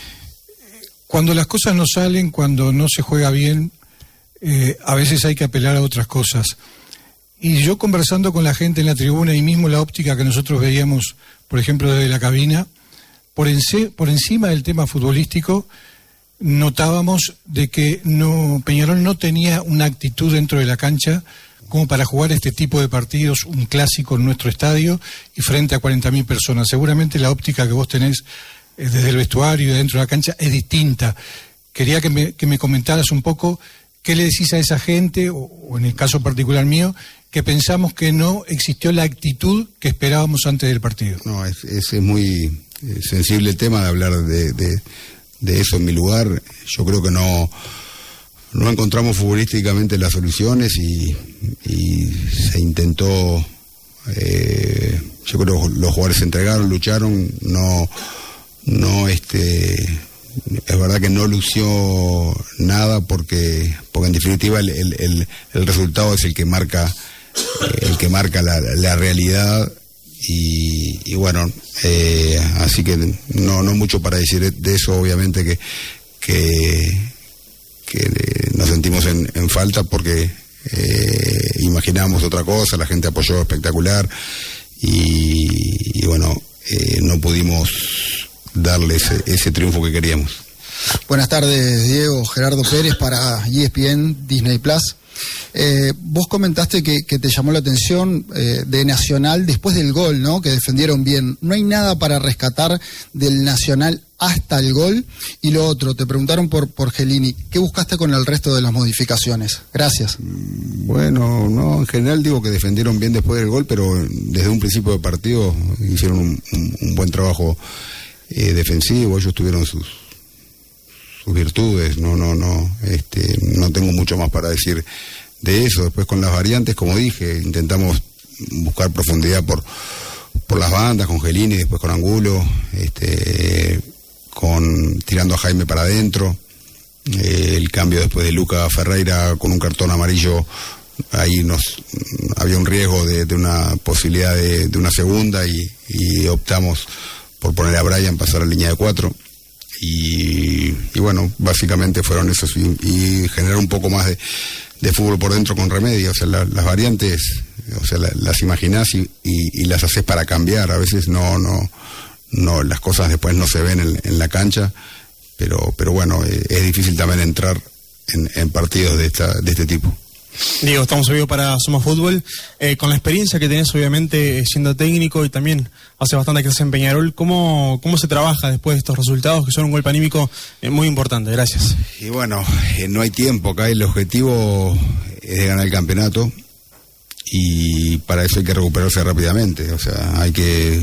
Cuando las cosas no salen, cuando no se juega bien, eh, a veces hay que apelar a otras cosas. Y yo conversando con la gente en la tribuna y mismo la óptica que nosotros veíamos, por ejemplo, desde la cabina, por, ense, por encima del tema futbolístico, notábamos de que no, Peñarol no tenía una actitud dentro de la cancha como para jugar este tipo de partidos, un clásico en nuestro estadio y frente a cuarenta mil personas. Seguramente la óptica que vos tenés desde el vestuario y dentro de la cancha es distinta. Quería que me, que me comentaras un poco qué le decís a esa gente, o, o en el caso particular mío, que pensamos que no existió la actitud que esperábamos antes del partido. No, es, es, es muy sensible el tema de hablar de, de, de eso en mi lugar. Yo creo que no, no encontramos futbolísticamente las soluciones y, y se intentó, eh, yo creo que los jugadores se entregaron, lucharon, no... No, este, es verdad que no lució nada porque, porque en definitiva el, el, el, el resultado es el que marca, el que marca la, la realidad y, y bueno, eh, así que no, no mucho para decir de eso, obviamente que, que, que nos sentimos en, en falta porque eh, imaginábamos otra cosa, la gente apoyó espectacular y, y bueno, eh, no pudimos darle ese, ese triunfo que queríamos. Buenas tardes, Diego. Gerardo Pérez para E S P N, Disney Plus. Eh, vos comentaste que, que te llamó la atención eh, de Nacional después del gol, ¿no? Que defendieron bien. ¿No hay nada para rescatar del Nacional hasta el gol? Y lo otro, te preguntaron por, por Gelini. ¿Qué buscaste con el resto de las modificaciones? Gracias. Bueno, no, en general digo que defendieron bien después del gol, pero desde un principio de partido hicieron un, un, un buen trabajo Eh, defensivo. Ellos tuvieron sus sus virtudes, no no no este no tengo mucho más para decir de eso. Después con las variantes, como dije, intentamos buscar profundidad por por las bandas, con Gelini, después con Angulo, este con tirando a Jaime para adentro, eh, el cambio después de Luca Ferreira con un cartón amarillo, ahí nos había un riesgo de, de una posibilidad de, de una segunda y, y optamos por poner a Brian, pasar a la línea de cuatro y, y bueno, básicamente fueron esos y, y generar un poco más de, de fútbol por dentro con Remedio. O sea, la, las variantes, o sea, la, las imaginás y, y, y las haces para cambiar. A veces no, no, no, las cosas después no se ven en, en la cancha, pero, pero bueno, eh, es difícil también entrar en, en partidos de esta, de este tipo. Diego, estamos en vivo para Somos Fútbol. Eh, con la experiencia que tenés, obviamente, siendo técnico y también hace bastante que estás en Peñarol, ¿cómo, ¿cómo se trabaja después de estos resultados que son un golpe anímico eh, muy importante? Gracias. Y bueno, eh, no hay tiempo. Acá el objetivo es de ganar el campeonato y para eso hay que recuperarse rápidamente. O sea, hay que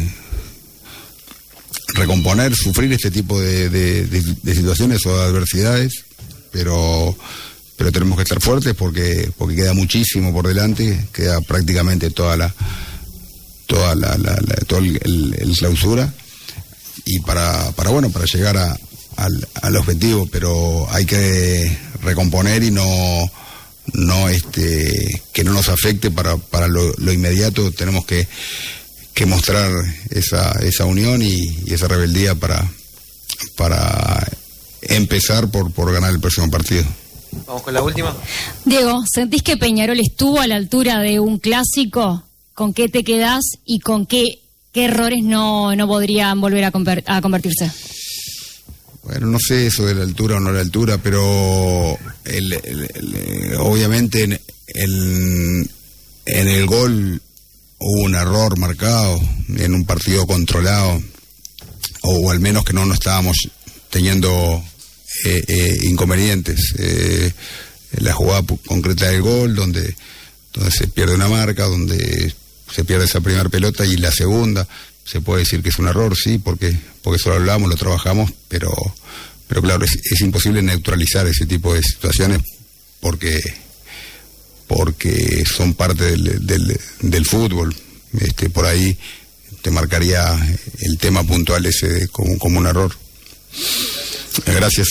recomponer, sufrir este tipo de, de, de, de situaciones o de adversidades, pero... pero tenemos que estar fuertes porque porque queda muchísimo por delante, queda prácticamente toda la toda la, la, la todo el, el, el clausura y para para bueno para llegar a, al, al objetivo, pero hay que recomponer y no no este que no nos afecte para para lo, lo inmediato. Tenemos que que mostrar esa esa unión y, y esa rebeldía para para empezar por por ganar el próximo partido. Vamos con la última. Diego, ¿sentís que Peñarol estuvo a la altura de un clásico? ¿Con qué te quedás y con qué, qué errores no, no podrían volver a, conver- a convertirse? Bueno, no sé eso de la altura o no la altura, pero el, el, el, obviamente en el, en el gol hubo un error marcado en un partido controlado, o al menos que no nos estábamos teniendo eh, eh, inconvenientes. Eh, la jugada concreta del gol, donde, donde se pierde una marca, donde se pierde esa primera pelota y la segunda, se puede decir que es un error, sí, porque, porque eso lo hablamos, lo trabajamos, pero, pero claro, es, es imposible neutralizar ese tipo de situaciones porque, porque son parte del, del, del fútbol. Este, por ahí te marcaría el tema puntual ese como, como un error. Gracias.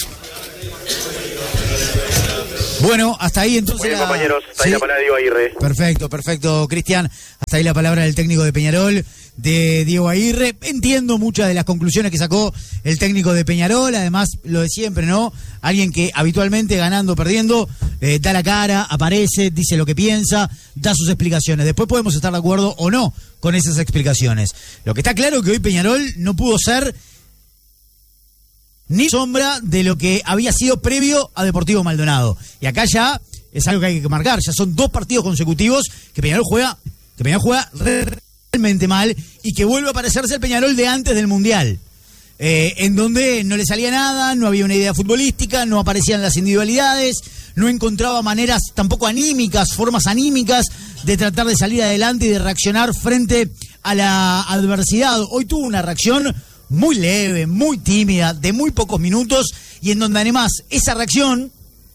Bueno, hasta ahí entonces. Muy bien, la... compañeros, hasta ¿Sí? ahí la palabra de Diego Aguirre. Perfecto, perfecto, Cristian. Hasta ahí la palabra del técnico de Peñarol, de Diego Aguirre. Entiendo muchas de las conclusiones que sacó el técnico de Peñarol, además lo de siempre, ¿no? Alguien que habitualmente ganando o perdiendo, eh, da la cara, aparece, dice lo que piensa, da sus explicaciones. Después podemos estar de acuerdo o no con esas explicaciones. Lo que está claro es que hoy Peñarol no pudo ser ni sombra de lo que había sido previo a Deportivo Maldonado. Y acá ya es algo que hay que marcar, ya son dos partidos consecutivos que Peñarol juega, que Peñarol juega realmente mal y que vuelve a parecerse el Peñarol de antes del Mundial. Eh, en donde no le salía nada, no había una idea futbolística, no aparecían las individualidades, no encontraba maneras tampoco anímicas, formas anímicas de tratar de salir adelante y de reaccionar frente a la adversidad. Hoy tuvo una reacción muy leve, muy tímida, de muy pocos minutos, y en donde además esa reacción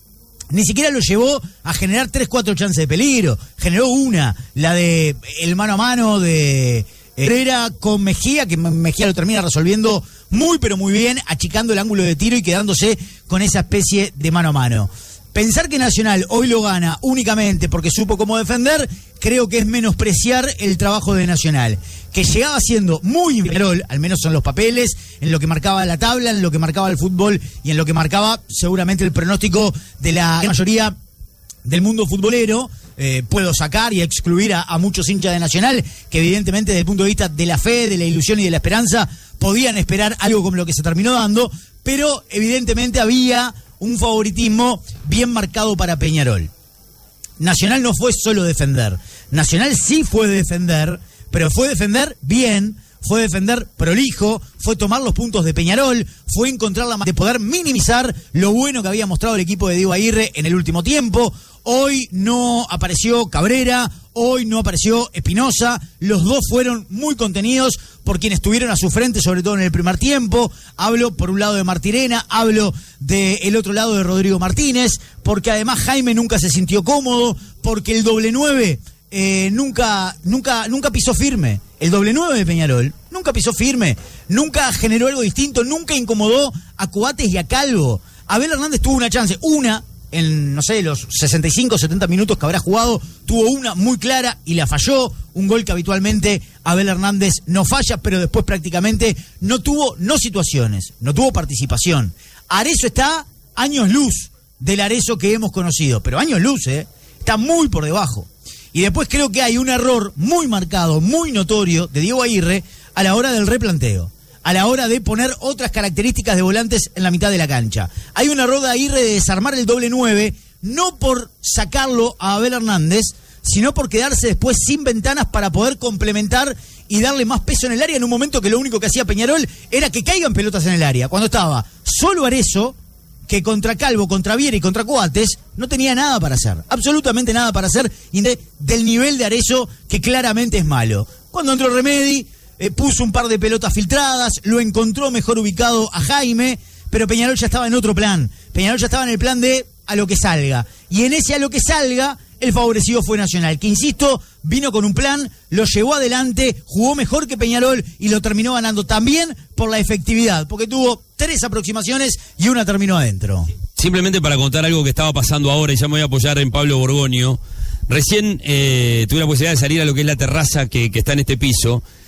ni siquiera lo llevó a generar tres, cuatro chances de peligro. Generó una, la de el mano a mano de Herrera con Mejía, que Mejía lo termina resolviendo muy pero muy bien, achicando el ángulo de tiro y quedándose con esa especie de mano a mano. Pensar que Nacional hoy lo gana únicamente porque supo cómo defender, creo que es menospreciar el trabajo de Nacional, que llegaba siendo muy inferior, al menos en los papeles, en lo que marcaba la tabla, en lo que marcaba el fútbol y en lo que marcaba seguramente el pronóstico de la mayoría del mundo futbolero. Eh, puedo sacar y excluir a, a muchos hinchas de Nacional que evidentemente desde el punto de vista de la fe, de la ilusión y de la esperanza podían esperar algo como lo que se terminó dando, pero evidentemente había un favoritismo bien marcado para Peñarol. Nacional no fue solo defender. Nacional sí fue defender, pero fue defender bien, fue defender prolijo, fue tomar los puntos de Peñarol, fue encontrar la manera de poder minimizar lo bueno que había mostrado el equipo de Diego Aguirre en el último tiempo. Hoy no apareció Cabrera, hoy no apareció Espinosa, los dos fueron muy contenidos por quienes estuvieron a su frente, sobre todo en el primer tiempo. Hablo por un lado de Martirena, hablo del otro lado de Rodrigo Martínez, porque además Jaime nunca se sintió cómodo, porque el doble nueve eh, nunca, nunca, nunca pisó firme. El doble nueve de Peñarol nunca pisó firme, nunca generó algo distinto, nunca incomodó a Coates y a Calvo. Abel Hernández tuvo una chance, una, en, no sé, los sesenta y cinco, setenta minutos que habrá jugado, tuvo una muy clara y la falló, un gol que habitualmente Abel Hernández no falla, pero después prácticamente no tuvo, no situaciones, no tuvo participación. Arezzo está años luz del Arezzo que hemos conocido, pero años luz, ¿eh? Está muy por debajo. Y después creo que hay un error muy marcado, muy notorio de Diego Aguirre a la hora del replanteo, a la hora de poner otras características de volantes en la mitad de la cancha. Hay un error de Aguirre de desarmar el doble nueve, no por sacarlo a Abel Hernández, sino por quedarse después sin ventanas para poder complementar y darle más peso en el área en un momento que lo único que hacía Peñarol era que caigan pelotas en el área. Cuando estaba solo Arezzo, que contra Calvo, contra Viera y contra Coates no tenía nada para hacer, absolutamente nada para hacer, y de, del nivel de Arezzo que claramente es malo. Cuando entró Remedi, eh, puso un par de pelotas filtradas, lo encontró mejor ubicado a Jaime, pero Peñarol ya estaba en otro plan. Peñarol ya estaba en el plan de a lo que salga, y en ese a lo que salga el favorecido fue Nacional, que insisto, vino con un plan, lo llevó adelante, jugó mejor que Peñarol y lo terminó ganando también por la efectividad, porque tuvo tres aproximaciones y una terminó adentro. Simplemente para contar algo que estaba pasando ahora, y ya me voy a apoyar en Pablo Borgoño. Recién eh, tuve la posibilidad de salir a lo que es la terraza que, que está en este piso,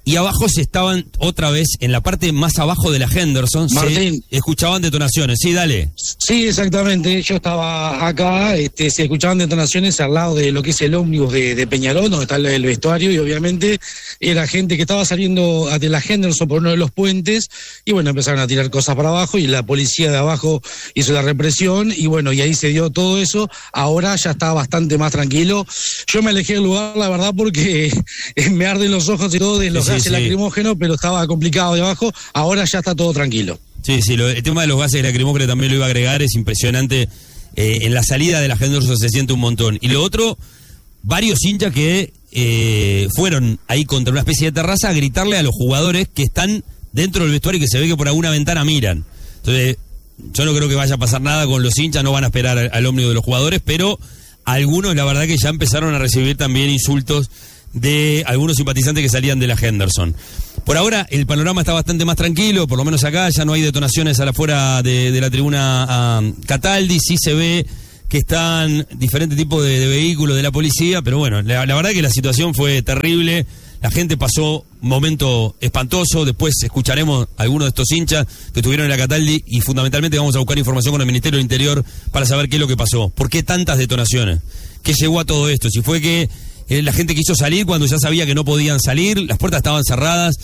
y abajo se estaban otra vez, en la parte más abajo de la Henderson, Martín. se escuchaban detonaciones. Sí, dale. Sí, exactamente. Yo estaba acá, este, se escuchaban detonaciones al lado de lo que es el ómnibus de, de Peñarol, donde está el, el vestuario, y obviamente era gente que estaba saliendo de la Henderson por uno de los puentes, y bueno, empezaron a tirar cosas para abajo, y la policía de abajo hizo la represión, y bueno, y ahí se dio todo eso. Ahora ya está bastante más tranquilo. Yo me alejé del lugar, la verdad, porque me arden los ojos y todo de los Sí, gases sí. lacrimógenos, pero estaba complicado de abajo. Ahora ya está todo tranquilo. Sí, sí, lo, el tema de los gases lacrimógenos también lo iba a agregar, es impresionante. Eh, en la salida de la Henderson se siente un montón. Y lo otro, varios hinchas que eh, fueron ahí contra una especie de terraza a gritarle a los jugadores que están dentro del vestuario y que se ve que por alguna ventana miran. Entonces, yo no creo que vaya a pasar nada con los hinchas, no van a esperar al, al ómnibus de los jugadores, pero algunos, la verdad, que ya empezaron a recibir también insultos de algunos simpatizantes que salían de la Henderson. Por ahora el panorama está bastante más tranquilo, por lo menos acá ya no hay detonaciones a la afuera de, de la tribuna um, Cataldi, sí se ve que están diferentes tipos de, de vehículos de la policía, pero bueno, la, la verdad que la situación fue terrible, la gente pasó un momento espantoso, después escucharemos a algunos de estos hinchas que estuvieron en la Cataldi y fundamentalmente vamos a buscar información con el Ministerio del Interior para saber qué es lo que pasó, por qué tantas detonaciones, qué llegó a todo esto, si fue que la gente quiso salir cuando ya sabía que no podían salir, las puertas estaban cerradas,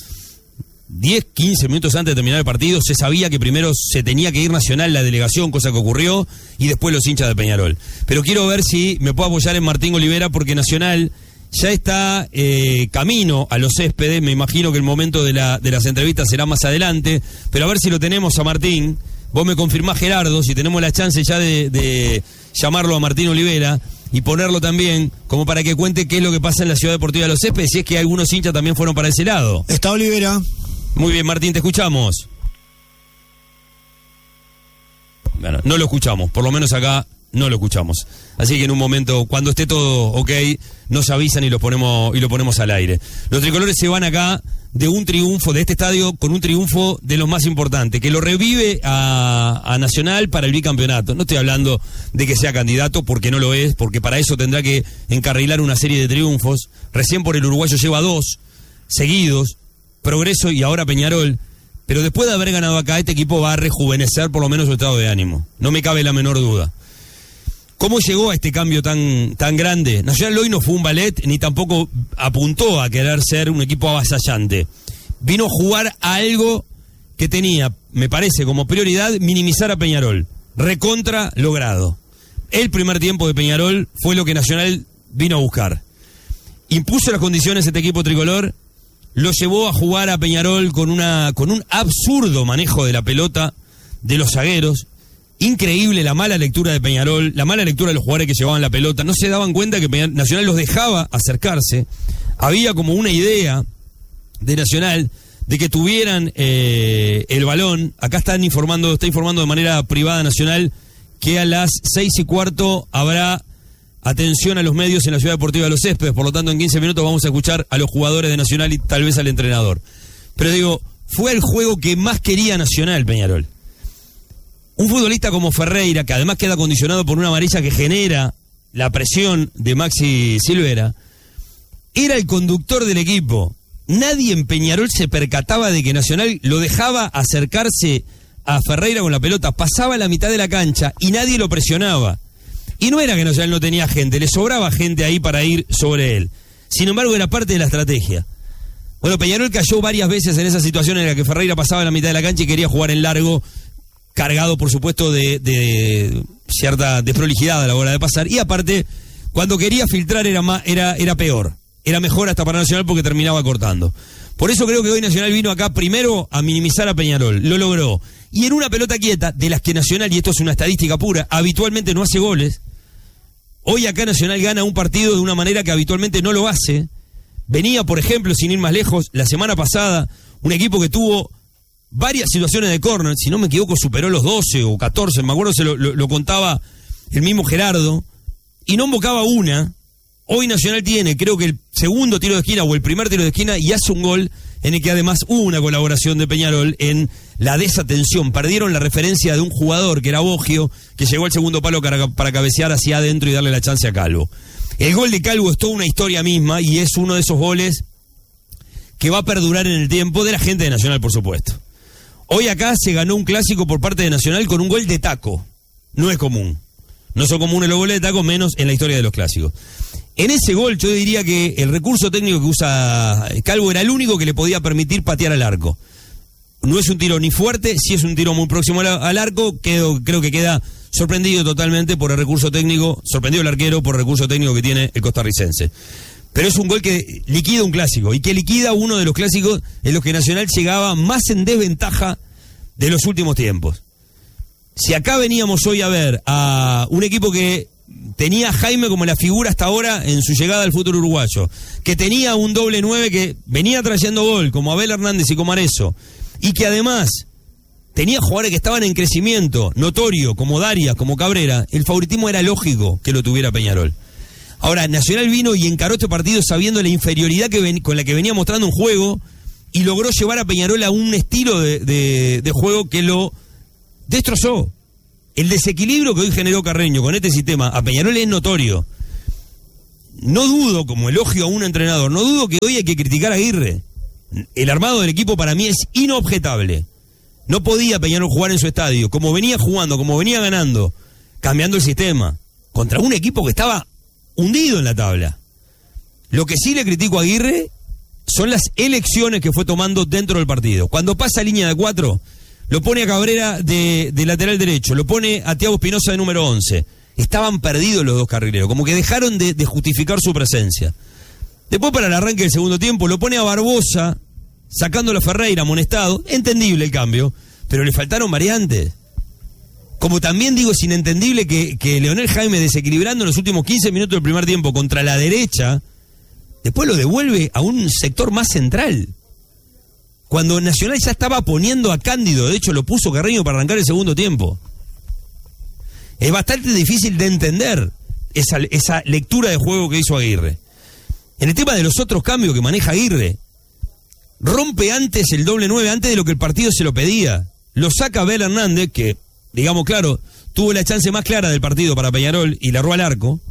diez, quince minutos antes de terminar el partido, se sabía que primero se tenía que ir Nacional la delegación, cosa que ocurrió, y después los hinchas de Peñarol. Pero quiero ver si me puedo apoyar en Martín Olivera, porque Nacional ya está eh, camino a los Céspedes, me imagino que el momento de, la, de las entrevistas será más adelante, pero a ver si lo tenemos a Martín, vos me confirmás, Gerardo, si tenemos la chance ya de, de llamarlo a Martín Olivera, y ponerlo también como para que cuente qué es lo que pasa en la Ciudad Deportiva de los Céspedes, si es que algunos hinchas también fueron para ese lado. Está Olivera. Muy bien, Martín, te escuchamos. Bueno, no lo escuchamos, por lo menos acá no lo escuchamos. Así que en un momento, cuando esté todo ok, nos avisan y lo ponemos, y lo ponemos al aire. Los tricolores se van acá de un triunfo, de este estadio, con un triunfo de los más importantes, que lo revive a, a Nacional para el bicampeonato. No estoy hablando de que sea candidato, porque no lo es, porque para eso tendrá que encarrilar una serie de triunfos. Recién por el uruguayo lleva dos seguidos, Progreso y ahora Peñarol. Pero después de haber ganado acá, este equipo va a rejuvenecer por lo menos su estado de ánimo. No me cabe la menor duda. ¿Cómo llegó a este cambio tan, tan grande? Nacional hoy no fue un ballet, ni tampoco apuntó a querer ser un equipo avasallante. Vino a jugar a algo que tenía, me parece, como prioridad, minimizar a Peñarol. Recontra logrado. El primer tiempo de Peñarol fue lo que Nacional vino a buscar. Impuso las condiciones este equipo tricolor, lo llevó a jugar a Peñarol con, una, con un absurdo manejo de la pelota de los zagueros. Increíble la mala lectura de Peñarol, la mala lectura de los jugadores que llevaban la pelota. No se daban cuenta que Nacional los dejaba acercarse. Había como una idea de Nacional de que tuvieran eh, el balón. Acá están informando, está informando de manera privada Nacional que a las seis y cuarto habrá atención a los medios en la Ciudad Deportiva de los Céspedes. Por lo tanto, en quince minutos vamos a escuchar a los jugadores de Nacional y tal vez al entrenador. Pero digo, fue el juego que más quería Nacional, Peñarol. Un futbolista como Ferreira, que además queda condicionado por una amarilla que genera la presión de Maxi Silvera, era el conductor del equipo. Nadie en Peñarol se percataba de que Nacional lo dejaba acercarse a Ferreira con la pelota, pasaba la mitad de la cancha y nadie lo presionaba. Y no era que Nacional no tenía gente, le sobraba gente ahí para ir sobre él. Sin embargo, era parte de la estrategia. Bueno, Peñarol cayó varias veces en esa situación en la que Ferreira pasaba la mitad de la cancha y quería jugar en largo, cargado, por supuesto, de, de cierta desprolijidad a la hora de pasar. Y aparte, cuando quería filtrar era, más, era, era peor. Era mejor hasta para Nacional porque terminaba cortando. Por eso creo que hoy Nacional vino acá primero a minimizar a Peñarol. Lo logró. Y en una pelota quieta, de las que Nacional, y esto es una estadística pura, habitualmente no hace goles. Hoy acá Nacional gana un partido de una manera que habitualmente no lo hace. Venía, por ejemplo, sin ir más lejos, la semana pasada, un equipo que tuvo varias situaciones de córner, si no me equivoco superó los doce o catorce, me acuerdo se lo, lo, lo contaba el mismo Gerardo, y no invocaba una. Hoy Nacional tiene, creo que el segundo tiro de esquina o el primer tiro de esquina, y hace un gol en el que además hubo una colaboración de Peñarol en la desatención. Perdieron la referencia de un jugador que era Boggio, que llegó al segundo palo para, para cabecear hacia adentro y darle la chance a Calvo. El gol de Calvo es toda una historia misma y es uno de esos goles que va a perdurar en el tiempo de la gente de Nacional, por supuesto. Hoy acá se ganó un clásico por parte de Nacional con un gol de taco. No es común. No son comunes los goles de taco, menos en la historia de los clásicos. En ese gol yo diría que el recurso técnico que usa Calvo era el único que le podía permitir patear al arco. No es un tiro ni fuerte, sí es un tiro muy próximo al, al arco, quedo, creo que queda sorprendido totalmente por el recurso técnico, sorprendido el arquero por el recurso técnico que tiene el costarricense. Pero es un gol que liquida un clásico, y que liquida uno de los clásicos en los que Nacional llegaba más en desventaja de los últimos tiempos. Si acá veníamos hoy a ver a un equipo que tenía a Jaime como la figura hasta ahora en su llegada al fútbol uruguayo, que tenía un doble nueve que venía trayendo gol, como Abel Hernández y como Arezzo, y que además tenía jugadores que estaban en crecimiento notorio, como Darias, como Cabrera, el favoritismo era lógico que lo tuviera Peñarol. Ahora, Nacional vino y encaró este partido sabiendo la inferioridad que ven, con la que venía mostrando un juego, y logró llevar a Peñarol a un estilo de, de, de juego que lo destrozó. El desequilibrio que hoy generó Carreño con este sistema a Peñarol es notorio. No dudo, como elogio a un entrenador, no dudo que hoy hay que criticar a Aguirre. El armado del equipo para mí es inobjetable. No podía Peñarol jugar en su estadio, como venía jugando, como venía ganando, cambiando el sistema, contra un equipo que estaba hundido en la tabla. Lo que sí le critico a Aguirre son las elecciones que fue tomando dentro del partido. Cuando pasa línea de cuatro, lo pone a Cabrera de, de lateral derecho, lo pone a Thiago Espinosa de número once. Estaban perdidos los dos carrileros, como que dejaron de, de justificar su presencia. Después, para el arranque del segundo tiempo, lo pone a Barbosa, sacándolo a Ferreira, amonestado. Entendible el cambio, pero le faltaron variantes. Como también digo, es inentendible que, que Leonel Jaime, desequilibrando en los últimos quince minutos del primer tiempo contra la derecha, después lo devuelve a un sector más central. Cuando Nacional ya estaba poniendo a Cándido, de hecho lo puso Carreño para arrancar el segundo tiempo. Es bastante difícil de entender esa, esa lectura de juego que hizo Aguirre. En el tema de los otros cambios que maneja Aguirre, rompe antes el doble nueve, antes de lo que el partido se lo pedía. Lo saca Abel Hernández, que, digamos claro, tuvo la chance más clara del partido para Peñarol y la erró al arco.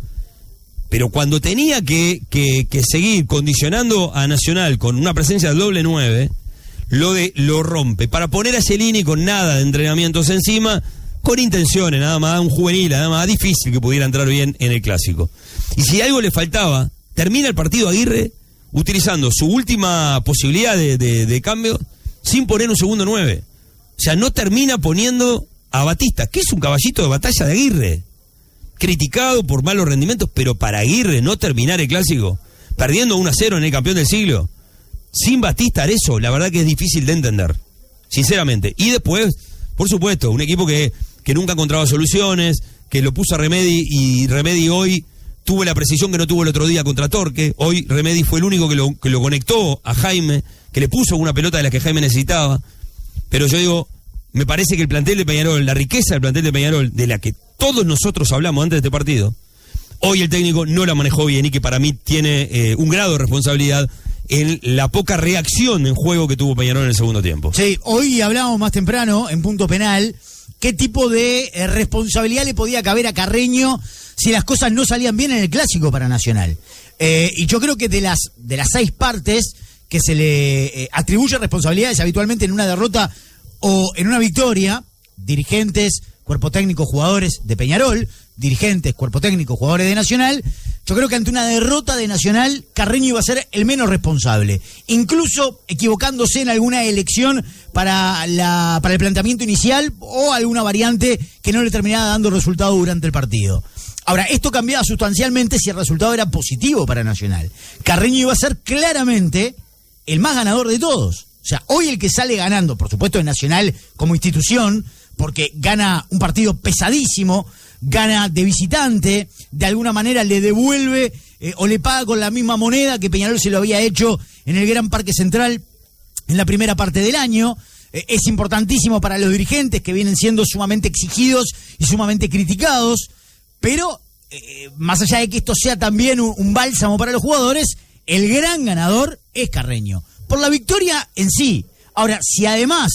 Pero cuando tenía que, que, que seguir condicionando a Nacional con una presencia del doble nueve, lo, de, lo rompe. Para poner a Celini con nada de entrenamientos encima, con intenciones, nada más, un juvenil, nada más, difícil que pudiera entrar bien en el clásico. Y si algo le faltaba, termina el partido Aguirre utilizando su última posibilidad de, de, de cambio sin poner un segundo nueve. O sea, no termina poniendo a Batista, que es un caballito de batalla de Aguirre, criticado por malos rendimientos, pero para Aguirre no terminar el clásico perdiendo uno a cero en el campeón del siglo, sin Batista Arezzo, la verdad que es difícil de entender, sinceramente. Y después, por supuesto, un equipo que, que nunca encontraba soluciones, que lo puso a Remedi, y Remedi hoy tuvo la precisión que no tuvo el otro día contra Torque. Hoy Remedi fue el único que lo, que lo conectó a Jaime, que le puso una pelota de la que Jaime necesitaba. Pero yo digo, me parece que el plantel de Peñarol, la riqueza del plantel de Peñarol, de la que todos nosotros hablamos antes de este partido, hoy el técnico no la manejó bien, y que para mí tiene eh, un grado de responsabilidad en la poca reacción en juego que tuvo Peñarol en el segundo tiempo. Sí, hoy hablábamos más temprano, en punto penal, qué tipo de eh, responsabilidad le podía caber a Carreño si las cosas no salían bien en el clásico para Nacional. Eh, y yo creo que de las, de las seis partes que se le eh, atribuye responsabilidades habitualmente en una derrota o en una victoria, dirigentes, cuerpo técnico, jugadores de Peñarol, dirigentes, cuerpo técnico, jugadores de Nacional, yo creo que ante una derrota de Nacional, Carreño iba a ser el menos responsable, incluso equivocándose en alguna elección para, la, para el planteamiento inicial o alguna variante que no le terminaba dando resultado durante el partido. Ahora, esto cambiaba sustancialmente si el resultado era positivo para Nacional. Carreño iba a ser claramente el más ganador de todos. O sea, hoy el que sale ganando, por supuesto, es Nacional como institución, porque gana un partido pesadísimo, gana de visitante, de alguna manera le devuelve eh, o le paga con la misma moneda que Peñarol se lo había hecho en el Gran Parque Central en la primera parte del año. Eh, es importantísimo para los dirigentes, que vienen siendo sumamente exigidos y sumamente criticados, pero eh, más allá de que esto sea también un, un bálsamo para los jugadores, el gran ganador es Carreño, por la victoria en sí. Ahora, si además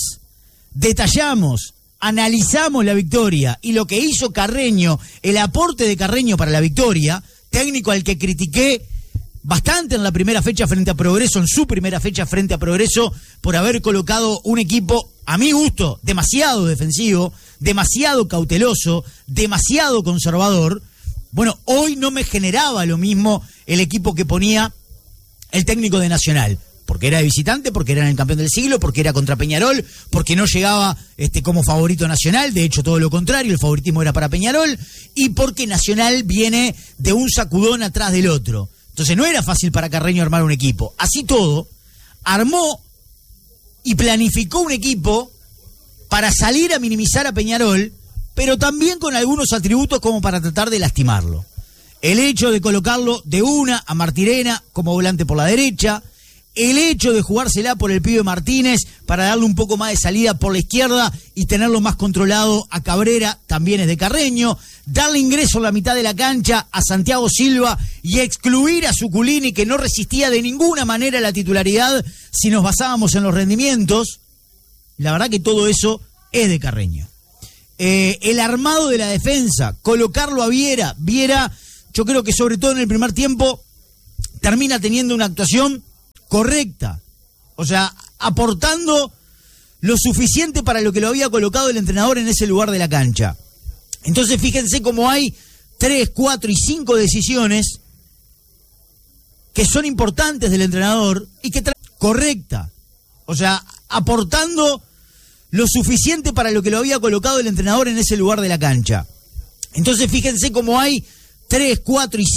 detallamos, analizamos la victoria y lo que hizo Carreño, el aporte de Carreño para la victoria, técnico al que critiqué bastante en la primera fecha frente a Progreso, en su primera fecha frente a Progreso, por haber colocado un equipo, a mi gusto, demasiado defensivo, demasiado cauteloso, demasiado conservador. Bueno, hoy no me generaba lo mismo el equipo que ponía el técnico de Nacional, porque era de visitante, porque era el campeón del siglo, porque era contra Peñarol, porque no llegaba este, como favorito Nacional, de hecho todo lo contrario, el favoritismo era para Peñarol, y porque Nacional viene de un sacudón atrás del otro. Entonces no era fácil para Carreño armar un equipo. Así todo, armó y planificó un equipo para salir a minimizar a Peñarol, pero también con algunos atributos como para tratar de lastimarlo. El hecho de colocarlo de una a Martirena como volante por la derecha, el hecho de jugársela por el pibe Martínez para darle un poco más de salida por la izquierda y tenerlo más controlado a Cabrera, también es de Carreño, darle ingreso a la mitad de la cancha a Santiago Silva y excluir a Zuculini, que no resistía de ninguna manera la titularidad si nos basábamos en los rendimientos. La verdad que todo eso es de Carreño. Eh, el armado de la defensa, colocarlo a Viera, Viera, yo creo que sobre todo en el primer tiempo termina teniendo una actuación correcta, o sea, aportando lo suficiente para lo que lo había colocado el entrenador en ese lugar de la cancha. Entonces fíjense cómo hay tres, cuatro y cinco decisiones que son importantes del entrenador y que tra- correcta, o sea, aportando lo suficiente para lo que lo había colocado el entrenador en ese lugar de la cancha. Entonces fíjense cómo hay tres, cuatro y